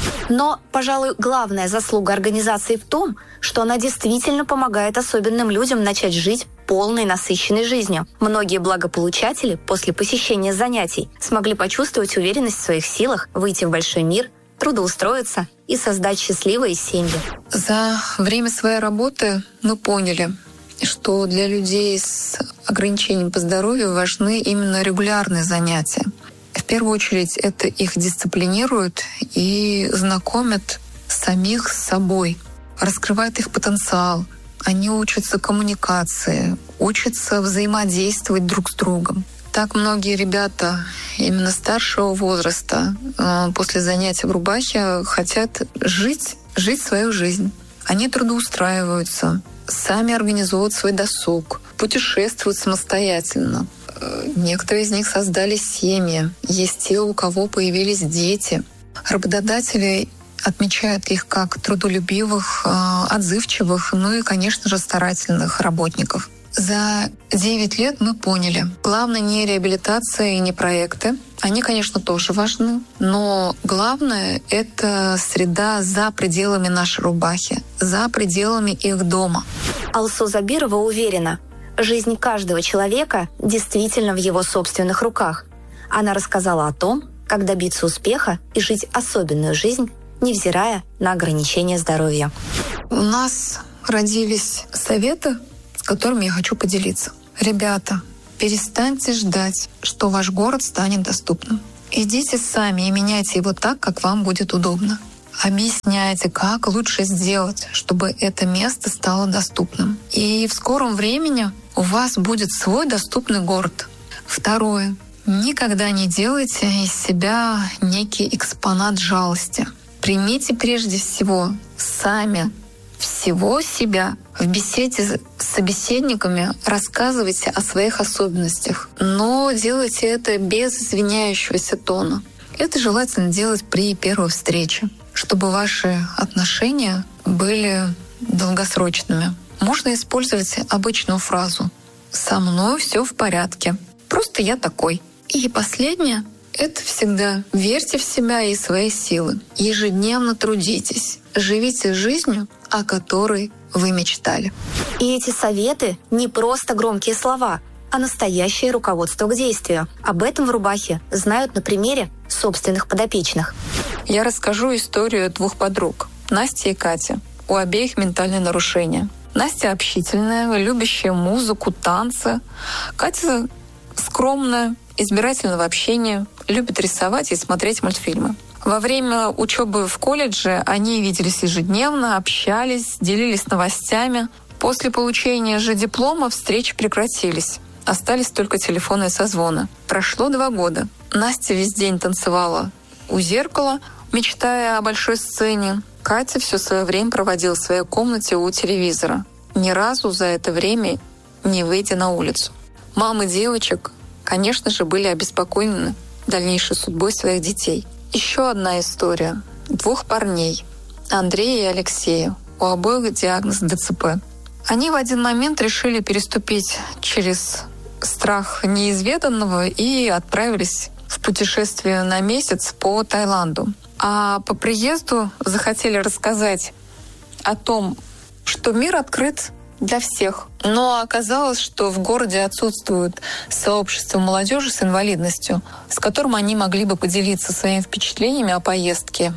K: Но, пожалуй, главная заслуга организации в том, что она действительно помогает особенным людям начать жить полной, насыщенной жизнью. Многие благополучатели после посещения занятий смогли почувствовать уверенность в своих силах, выйти в большой мир, трудоустроиться и создать счастливые семьи.
L: За время своей работы мы поняли, что для людей с ограничением по здоровью важны именно регулярные занятия. В первую очередь это их дисциплинирует и знакомит самих с собой, раскрывает их потенциал. Они учатся коммуникации, учатся взаимодействовать друг с другом. Так многие ребята именно старшего возраста после занятий в Рубахе хотят жить, жить свою жизнь. Они трудоустраиваются, сами организовывают свой досуг, путешествуют самостоятельно. Некоторые из них создали семьи. Есть те, у кого появились дети. Работодатели отмечают их как трудолюбивых, отзывчивых, ну и, конечно же, старательных работников. За девять лет мы поняли, главное не реабилитация и не проекты. Они, конечно, тоже важны, но главное — это среда за пределами нашей Рубахи, за пределами их дома.
K: Алсу Забирова уверена, жизнь каждого человека действительно в его собственных руках. Она рассказала о том, как добиться успеха и жить особенную жизнь, невзирая на ограничения здоровья.
L: У нас родились советы, с которыми я хочу поделиться. Ребята, перестаньте ждать, что ваш город станет доступным. Идите сами и меняйте его так, как вам будет удобно. Объясняйте, как лучше сделать, чтобы это место стало доступным. И в скором времени у вас будет свой доступный город. Второе. Никогда не делайте из себя некий экспонат жалости. Примите прежде всего сами всего себя. В беседе с собеседниками рассказывайте о своих особенностях, но делайте это без извиняющегося тона. Это желательно делать при первой встрече, чтобы ваши отношения были долгосрочными. Можно использовать обычную фразу «со мной все в порядке», «просто я такой». И последнее — это всегда верьте в себя и свои силы. Ежедневно трудитесь, живите жизнью, о которой вы мечтали.
K: И эти советы не просто громкие слова, а настоящее руководство к действию. Об этом в Рубахе знают на примере собственных подопечных.
L: Я расскажу историю двух подруг, Насти и Кати. У обеих ментальные нарушения. Настя общительная, любящая музыку, танцы. Катя скромная, избирательна в общении, любит рисовать и смотреть мультфильмы. Во время учебы в колледже они виделись ежедневно, общались, делились новостями. После получения же диплома встречи прекратились. Остались только телефонные созвоны. Прошло два года. Настя весь день танцевала у зеркала, мечтая о большой сцене. Катя все свое время проводила в своей комнате у телевизора, ни разу за это время не выйдя на улицу. Мамы девочек, конечно же, были обеспокоены дальнейшей судьбой своих детей. Еще одна история двух парней, Андрея и Алексея. У обоих диагноз ДЦП. Они в один момент решили переступить через страх неизведанного и отправились в путешествие на месяц по Таиланду. А по приезду захотели рассказать о том, что мир открыт для всех. Но оказалось, что в городе отсутствует сообщество молодежи с инвалидностью, с которым они могли бы поделиться своими впечатлениями о поездке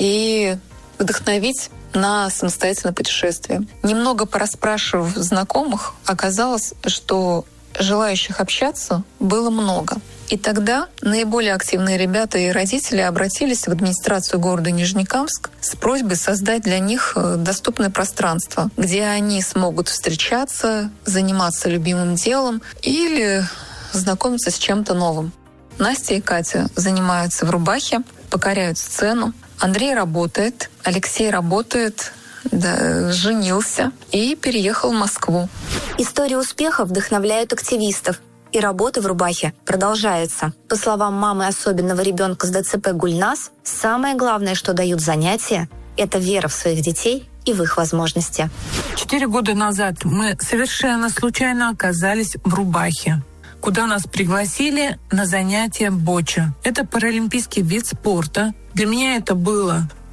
L: и вдохновить на самостоятельное путешествие. Немного порасспрашивав знакомых, оказалось, что желающих общаться было много. И тогда наиболее активные ребята и родители обратились в администрацию города Нижнекамск с просьбой создать для них доступное пространство, где они смогут встречаться, заниматься любимым делом или знакомиться с чем-то новым. Настя и Катя занимаются в Рубахе, покоряют сцену. Андрей работает, Алексей работает, да, женился и переехал в Москву.
K: Истории успеха вдохновляют активистов. И работа в Рубахе продолжается. По словам мамы особенного ребенка с ДЦП Гульнас, самое главное, что дают занятия, это вера в своих детей и в их возможности.
M: Четыре года назад мы совершенно случайно оказались в Рубахе, куда нас пригласили на занятия боча. Это паралимпийский вид спорта. Для меня это было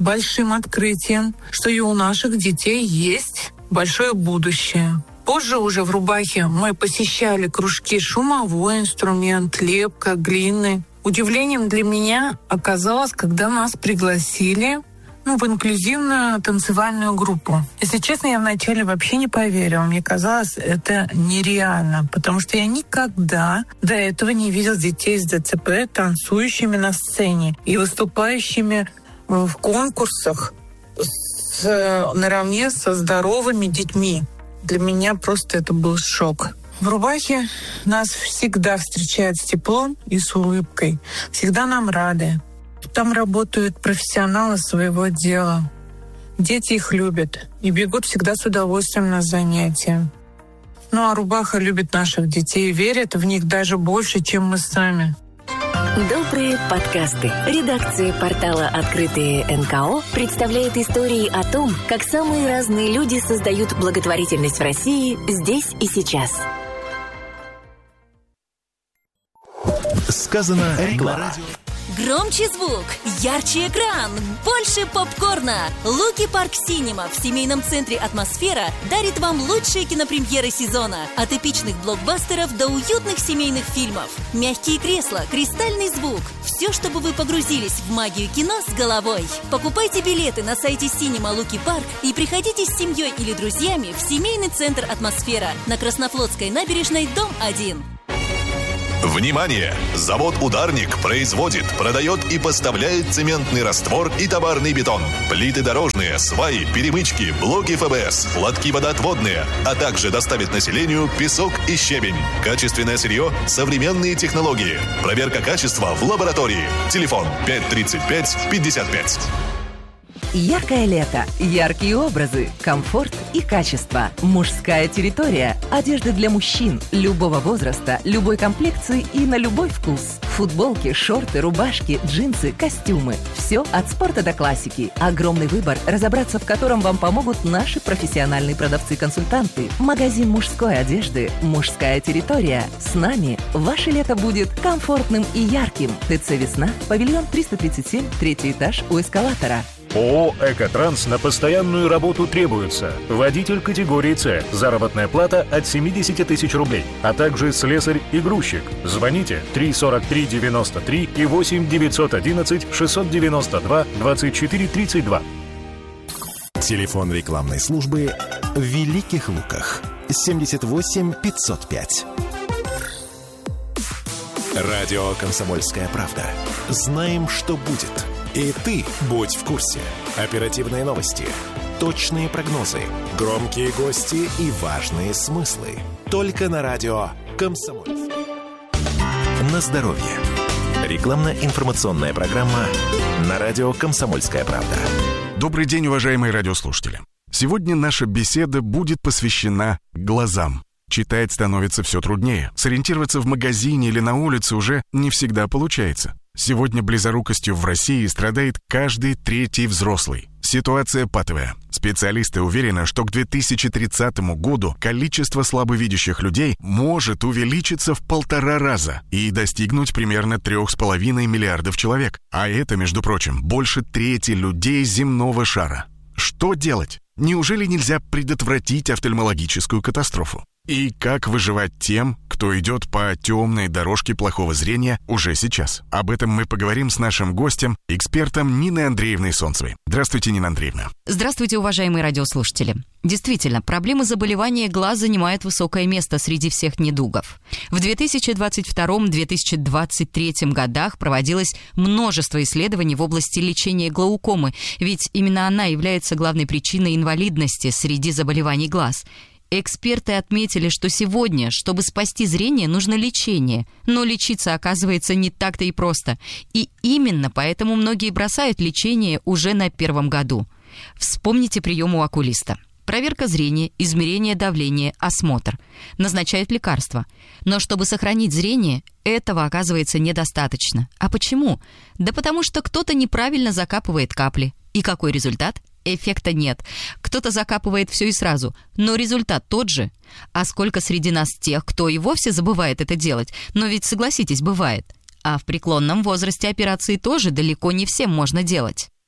M: большим открытием, что и у наших детей есть большое будущее. Позже уже в Рубахе мы посещали кружки «Шумовой инструмент», «Лепка», «Глины». Удивлением для меня оказалось, когда нас пригласили ну, в инклюзивную танцевальную группу. Если честно, я вначале вообще не поверила. Мне казалось, это нереально, потому что я никогда до этого не видела детей с ДЦП танцующими на сцене и выступающими в конкурсах с, наравне со здоровыми детьми. Для меня просто это был шок. В Рубахе нас всегда встречают с теплом и с улыбкой. Всегда нам рады. Там работают профессионалы своего дела. Дети их любят и бегут всегда с удовольствием на занятия. Ну а Рубаха любит наших детей и верит в них даже больше, чем мы сами.
J: Добрые подкасты. Редакция портала «Открытые эн ка о» представляет истории о том, как самые разные люди создают благотворительность в России здесь и сейчас.
C: Сказано реклама.
N: Громче звук, ярче экран, больше попкорна. Луки Парк Синема в семейном центре «Атмосфера» дарит вам лучшие кинопремьеры сезона. От эпичных блокбастеров до уютных семейных фильмов. Мягкие кресла, кристальный звук. Все, чтобы вы погрузились в магию кино с головой. Покупайте билеты на сайте Синема Луки Парк и приходите с семьей или друзьями в семейный центр «Атмосфера» на Краснофлотской набережной, дом один.
O: Внимание! Завод «Ударник» производит, продает и поставляет цементный раствор и товарный бетон, плиты дорожные, сваи, перемычки, блоки эф бэ эс, лотки водоотводные, а также доставит населению песок и щебень. Качественное сырье, современные технологии. Проверка качества в лаборатории. Телефон пять тридцать пять пятьдесят пять.
P: Яркое лето, яркие образы, комфорт и качество. Мужская территория. Одежда для мужчин любого возраста, любой комплекции и на любой вкус. Футболки, шорты, рубашки, джинсы, костюмы. Все от спорта до классики. Огромный выбор, разобраться в котором вам помогут наши профессиональные продавцы-консультанты. Магазин мужской одежды «Мужская территория». С нами ваше лето будет комфортным и ярким. ТЦ «Весна», павильон триста тридцать семь, третий этаж у эскалатора.
Q: ООО «Экотранс» на постоянную работу требуется. Водитель категории С. Заработная плата от семьдесят тысяч рублей. А также слесарь и грузчик. Звоните три сорок три девяносто три и восемь девятьсот одиннадцать шестьсот девяносто два двадцать четыре тридцать два.
C: Телефон рекламной службы в Великих Луках. семьдесят восемь пятьсот пять. Радио «Комсомольская правда». Знаем, что будет. И ты будь в курсе. Оперативные новости, точные прогнозы, громкие гости и важные смыслы. Только на радио «Комсомольская». На здоровье. Рекламно-информационная программа на радио «Комсомольская правда».
R: Добрый день, уважаемые радиослушатели. Сегодня наша беседа будет посвящена глазам. Читать становится все труднее. Сориентироваться в магазине или на улице уже не всегда получается. Сегодня близорукостью в России страдает каждый третий взрослый. Ситуация патовая. Специалисты уверены, что к две тысячи тридцатому году количество слабовидящих людей может увеличиться в полтора раза и достигнуть примерно трех с половиной миллиардов человек. А это, между прочим, больше трети людей земного шара. Что делать? Неужели нельзя предотвратить офтальмологическую катастрофу? И как выживать тем, кто идет по темной дорожке плохого зрения уже сейчас? Об этом мы поговорим с нашим гостем, экспертом Ниной Андреевной Солнцевой. Здравствуйте, Нина Андреевна.
D: Здравствуйте, уважаемые радиослушатели. Действительно, проблема заболевания глаз занимает высокое место среди всех недугов. В две тысячи двадцать втором — две тысячи двадцать третьем годах проводилось множество исследований в области лечения глаукомы, ведь именно она является главной причиной инвалидности среди заболеваний глаз. Эксперты отметили, что сегодня, чтобы спасти зрение, нужно лечение. Но лечиться, оказывается, не так-то и просто. И именно поэтому многие бросают лечение уже на первом году. Вспомните прием у окулиста. Проверка зрения, измерение давления, осмотр. Назначают лекарства. Но чтобы сохранить зрение, этого оказывается недостаточно. А почему? Да потому что кто-то неправильно закапывает капли. И какой результат? Эффекта нет. Кто-то закапывает все и сразу, но результат тот же. А сколько среди нас тех, кто и вовсе забывает это делать? Но ведь, согласитесь, бывает. А в преклонном возрасте операции тоже далеко не всем можно делать.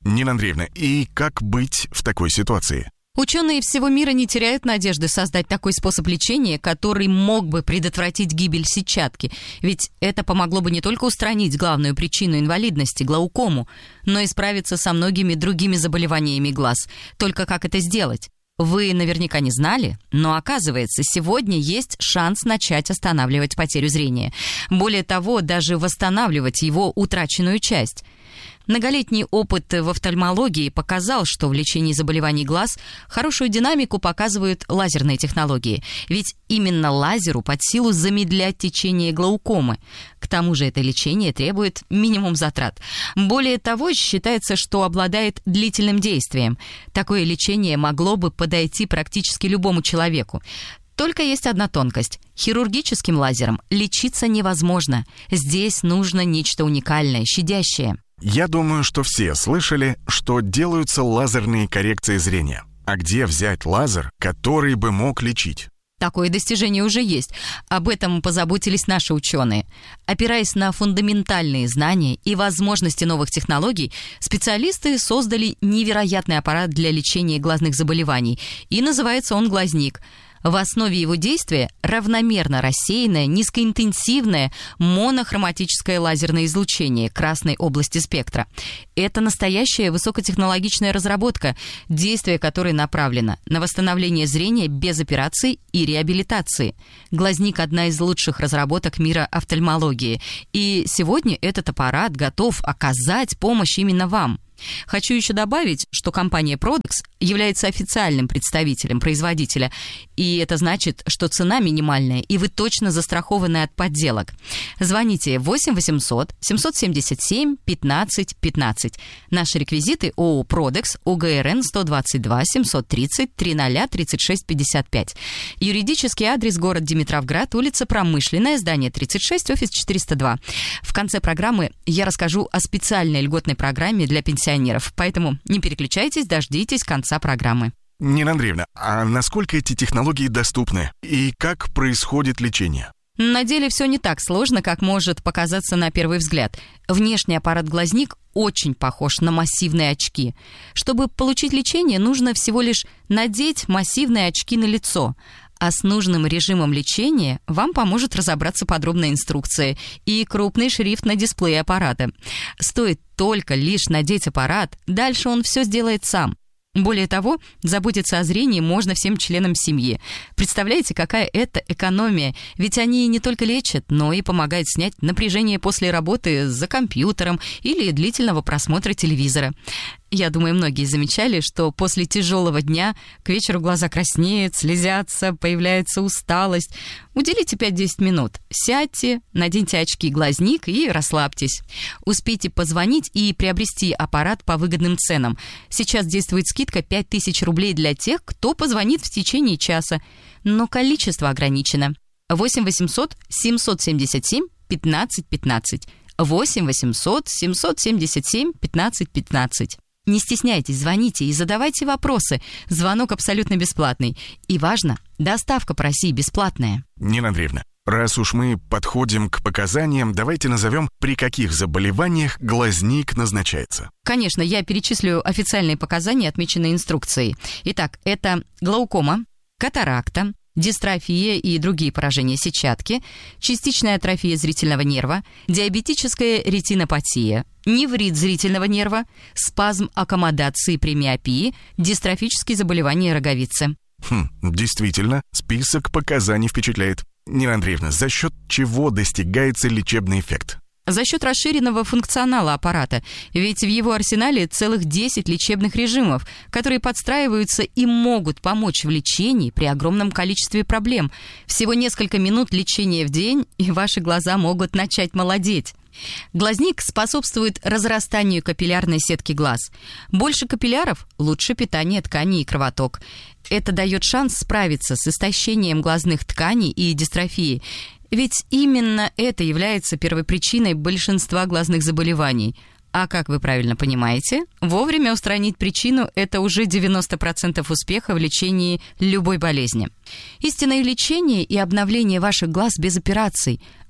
R: Нина Андреевна, и как быть в такой ситуации?
S: Ученые всего мира не теряют надежды создать такой способ лечения, который мог бы предотвратить гибель сетчатки. Ведь это помогло бы не только устранить главную причину инвалидности – глаукому, но и справиться со многими другими заболеваниями глаз. Только как это сделать? Вы наверняка не знали, но оказывается, сегодня есть шанс начать останавливать потерю зрения. Более того, даже восстанавливать его утраченную часть. Многолетний опыт в офтальмологии показал, что в лечении заболеваний глаз хорошую динамику показывают лазерные технологии. Ведь именно лазеру под силу замедлять течение глаукомы. К тому же это лечение требует минимум затрат. Более того, считается, что обладает длительным действием. Такое лечение могло бы подойти практически любому человеку. Только есть одна тонкость. Хирургическим лазером лечиться невозможно. Здесь нужно нечто уникальное, щадящее.
R: Я думаю, что все слышали, что делаются лазерные коррекции зрения. А где взять лазер, который бы мог лечить?
S: Такое достижение уже есть. Об этом позаботились наши ученые. Опираясь на фундаментальные знания и возможности новых технологий, специалисты создали невероятный аппарат для лечения глазных заболеваний. И называется он «Глазник». В основе его действия равномерно рассеянное, низкоинтенсивное монохроматическое лазерное излучение красной области спектра. Это настоящая высокотехнологичная разработка, действие которой направлено на восстановление зрения без операций и реабилитации. Глазник – одна из лучших разработок мира офтальмологии. И сегодня этот аппарат готов оказать помощь именно вам. Хочу еще добавить, что компания Продекс является официальным представителем производителя, и это значит, что цена минимальная, и вы точно застрахованы от подделок. Звоните восемь восемьсот семьсот семьдесят семь пятнадцать пятнадцать. Наши реквизиты: ООО «Продекс», ОГРН сто двадцать два семьсот тридцать тридцать тридцать шесть пятьдесят пять. Юридический адрес: город Димитровград, улица Промышленная, здание тридцать шесть, офис четыреста два. В конце программы я расскажу о специальной льготной программе для пенсионеров, поэтому не переключайтесь, дождитесь конца программы.
R: Нина Андреевна, а насколько эти технологии доступны и как происходит лечение?
S: На деле все не так сложно, как может показаться на первый взгляд. Внешний аппарат «Глазник» очень похож на массивные очки. Чтобы получить лечение, нужно всего лишь надеть массивные очки на лицо. А с нужным режимом лечения вам поможет разобраться подробная инструкция и крупный шрифт на дисплее аппарата. Стоит только лишь надеть аппарат, дальше он все сделает сам. Более того, заботиться о зрении можно всем членам семьи. Представляете, какая это экономия? Ведь они не только лечат, но и помогают снять напряжение после работы за компьютером или длительного просмотра телевизора. Я думаю, многие замечали, что после тяжелого дня к вечеру глаза краснеют, слезятся, появляется усталость. Уделите пять-десять минут, сядьте, наденьте очки «Глазник» и расслабьтесь. Успейте позвонить и приобрести аппарат по выгодным ценам. Сейчас действует скидка пять тысяч рублей для тех, кто позвонит в течение часа. Но количество ограничено. восемь восемьсот семьсот семьдесят семь пятнадцать пятнадцать. восемь восемьсот семьсот семьдесят семь пятнадцать пятнадцать. Не стесняйтесь, звоните и задавайте вопросы. Звонок абсолютно бесплатный. И важно, доставка по России бесплатная.
R: Нина Андреевна, раз уж мы подходим к показаниям, давайте назовем, при каких заболеваниях глазник назначается.
S: Конечно, я перечислю официальные показания, отмеченные инструкцией. Итак, это глаукома, катаракта, дистрофия и другие поражения сетчатки, частичная атрофия зрительного нерва, диабетическая ретинопатия, неврит зрительного нерва, спазм аккомодации при миопии, дистрофические заболевания роговицы.
R: Хм, действительно, список показаний впечатляет. Нина Андреевна, за счет чего достигается лечебный эффект?
S: За счет расширенного функционала аппарата, ведь в его арсенале целых десять лечебных режимов, которые подстраиваются и могут помочь в лечении при огромном количестве проблем. Всего несколько минут лечения в день, и ваши глаза могут начать молодеть. Глазник способствует разрастанию капиллярной сетки глаз. Больше капилляров – лучше питание тканей и кровоток. Это дает шанс справиться с истощением глазных тканей и дистрофией. Ведь именно это является первопричиной большинства глазных заболеваний. А как вы правильно понимаете, вовремя устранить причину – это уже девяносто процентов успеха в лечении любой болезни. Истинное лечение и обновление ваших глаз без операций –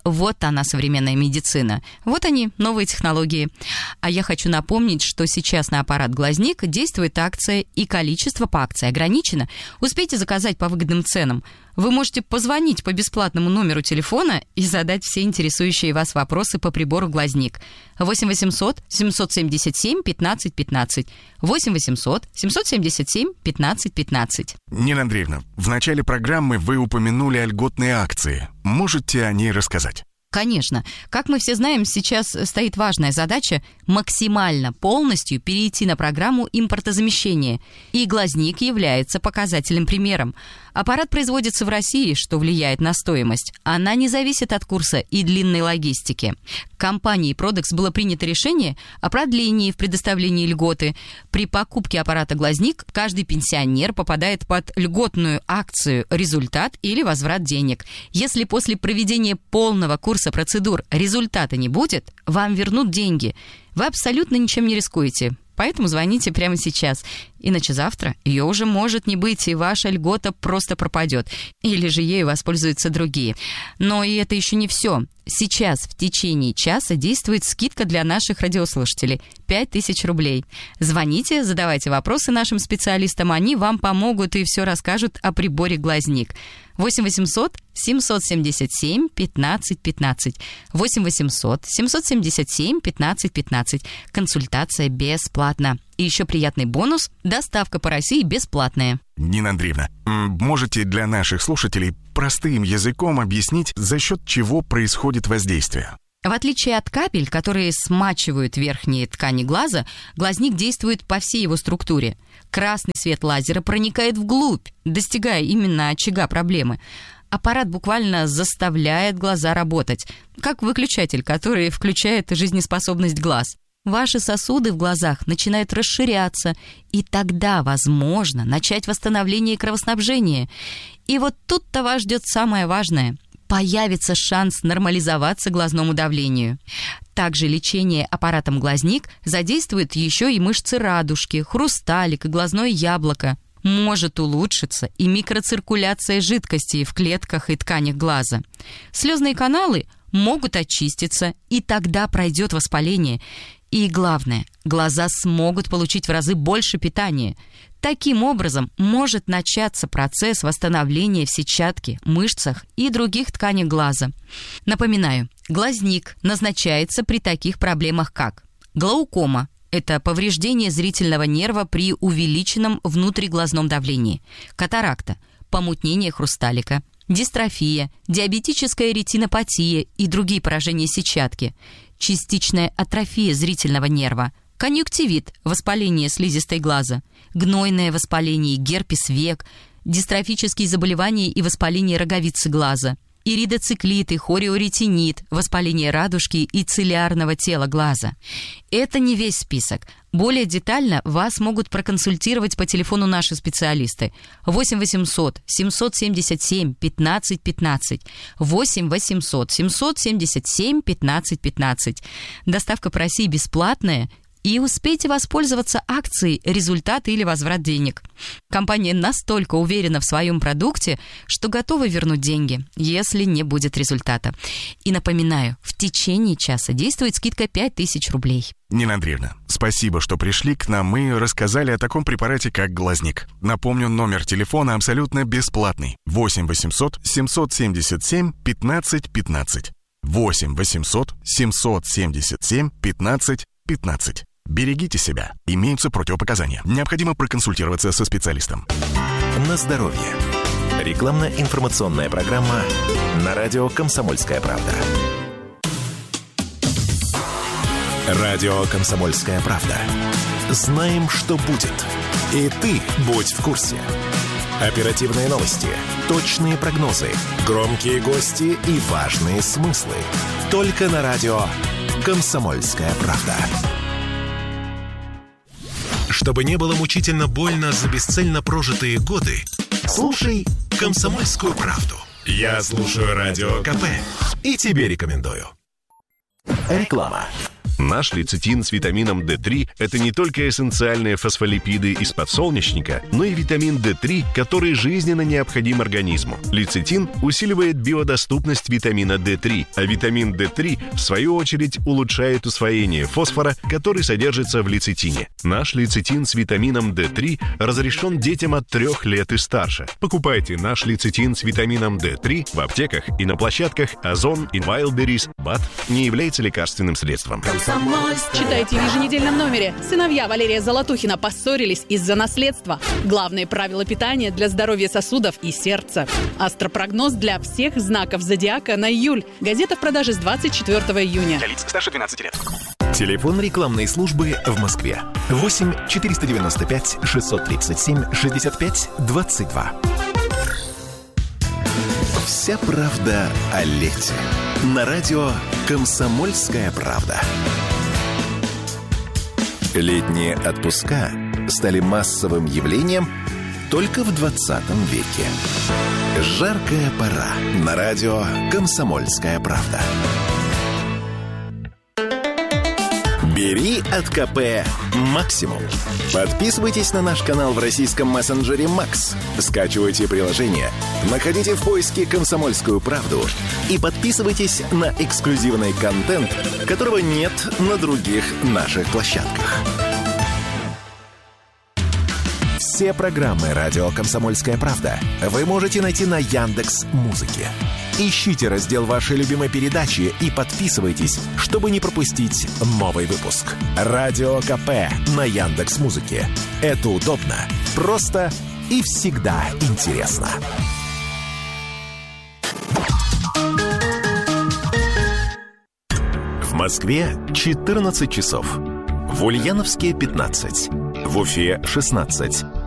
S: Вот она, современная медицина. Вот они, новые технологии. А я хочу напомнить, что сейчас на аппарат «Глазник» действует акция, и количество по акции ограничено. Успейте заказать по выгодным ценам. Вы можете позвонить по бесплатному номеру телефона и задать все интересующие вас вопросы по прибору «Глазник». восемь восемьсот семьсот семьдесят семь пятнадцать пятнадцать. восемь восемьсот семьсот семьдесят семь пятнадцать пятнадцать.
R: Нина Андреевна, в начале программы вы упомянули о льготной акции. Можете о ней рассказать?
S: Конечно. Как мы все знаем, сейчас стоит важная задача максимально полностью перейти на программу импортозамещения. И «Глазник» является показательным примером. Аппарат производится в России, что влияет на стоимость. Она не зависит от курса и длинной логистики. Компанией Продекс было принято решение о продлении в предоставлении льготы. При покупке аппарата «Глазник» каждый пенсионер попадает под льготную акцию «Результат» или «Возврат денег». Если после проведения полного курса процедур результата не будет, вам вернут деньги. Вы абсолютно ничем не рискуете. Поэтому звоните прямо сейчас. Иначе завтра ее уже может не быть, и ваша льгота просто пропадет. Или же ею воспользуются другие. Но и это еще не все. Сейчас в течение часа действует скидка для наших радиослушателей. пять тысяч рублей. Звоните, задавайте вопросы нашим специалистам. Они вам помогут и все расскажут о приборе «Глазник». восемь восемьсот семьсот семьдесят семь пятнадцать пятнадцать. восемь восемьсот семьсот семьдесят семь пятнадцать пятнадцать. Консультация бесплатна. И еще приятный бонус – доставка по России бесплатная.
R: Нина Андреевна, можете для наших слушателей простым языком объяснить, за счет чего происходит воздействие?
S: В отличие от капель, которые смачивают верхние ткани глаза, «Глазник» действует по всей его структуре. Красный свет лазера проникает вглубь, достигая именно очага проблемы. Аппарат буквально заставляет глаза работать, как выключатель, который включает жизнеспособность глаз. Ваши сосуды в глазах начинают расширяться, и тогда возможно начать восстановление кровоснабжения. И вот тут-то вас ждет самое важное – появится шанс нормализоваться глазному давлению. Также лечение аппаратом «Глазник» задействует еще и мышцы радужки, хрусталик и глазное яблоко. Может улучшиться и микроциркуляция жидкости в клетках и тканях глаза. Слезные каналы могут очиститься, и тогда пройдет воспаление. И главное, глаза смогут получить в разы больше питания. Таким образом, может начаться процесс восстановления в сетчатке, мышцах и других тканях глаза. Напоминаю, «Глазник» назначается при таких проблемах, как глаукома – это повреждение зрительного нерва при увеличенном внутриглазном давлении, катаракта – помутнение хрусталика, дистрофия, диабетическая ретинопатия и другие поражения сетчатки, частичная атрофия зрительного нерва, конъюнктивит, воспаление слизистой глаза, гнойное воспаление, герпес век, дистрофические заболевания и воспаление роговицы глаза, иридоциклит и хориоретинит, воспаление радужки и цилиарного тела глаза. Это не весь список. Более детально вас могут проконсультировать по телефону наши специалисты. восемь восемьсот семьсот семьдесят семь пятнадцать пятнадцать. восемь восемьсот семьсот семьдесят семь пятнадцать пятнадцать. Доставка по России бесплатная. И успейте воспользоваться акцией «Результат» или «Возврат денег». Компания настолько уверена в своем продукте, что готова вернуть деньги, если не будет результата. И напоминаю, в течение часа действует скидка пять тысяч рублей.
R: Нина Андреевна, спасибо, что пришли к нам и рассказали о таком препарате, как «Глазник». Напомню, номер телефона абсолютно бесплатный. восемь восемьсот семьсот семьдесят семь пятнадцать пятнадцать. восемь восемьсот семьсот семьдесят семь пятнадцать пятнадцать. Берегите себя. Имеются противопоказания. Необходимо проконсультироваться со специалистом.
C: На здоровье. Рекламно-информационная программа на радио «Комсомольская правда». Радио «Комсомольская правда». Знаем, что будет. И ты будь в курсе. Оперативные новости, точные прогнозы, громкие гости и важные смыслы. Только на радио «Комсомольская правда». Чтобы не было мучительно больно за бесцельно прожитые годы, слушай «Комсомольскую правду». Я слушаю Радио КП и тебе рекомендую. Реклама. Наш лецитин с витамином дэ три – это не только эссенциальные фосфолипиды из подсолнечника, но и витамин дэ три, который жизненно необходим организму. Лецитин усиливает биодоступность витамина дэ три, а витамин дэ три, в свою очередь, улучшает усвоение фосфора, который содержится в лецитине. Наш лецитин с витамином дэ три разрешен детям от трех лет и старше. Покупайте наш лецитин с витамином дэ три в аптеках и на площадках Озон и Wildberries. БАД не является лекарственным средством.
T: Читайте в еженедельном номере. Сыновья Валерия Золотухина поссорились из-за наследства. Главные правила питания для здоровья сосудов и сердца. Астропрогноз для всех знаков зодиака на июль. Газета в продаже с двадцать четвёртого июня.
U: Для лиц старше двенадцати лет.
C: Телефон рекламной службы в Москве. восемь четыреста девяносто пять шестьсот тридцать семь шестьдесят пять двадцать два. Вся правда о лете. На радио «Комсомольская правда». Летние отпуска стали массовым явлением только в двадцатом веке. Жаркая пора. На радио «Комсомольская правда». Бери от ка пэ максимум. Подписывайтесь на наш канал в российском мессенджере Макс. Скачивайте приложение, находите в поиске «Комсомольскую правду» и подписывайтесь на эксклюзивный контент, которого нет на других наших площадках. Все программы «Радио Комсомольская правда» вы можете найти на Яндекс.Музыке. Ищите раздел вашей любимой передачи и подписывайтесь, чтобы не пропустить новый выпуск. Радио ка пэ на Яндекс.Музыке. Это удобно, просто и всегда интересно. В Москве четырнадцать часов. В Ульяновске пятнадцать. В Уфе шестнадцать.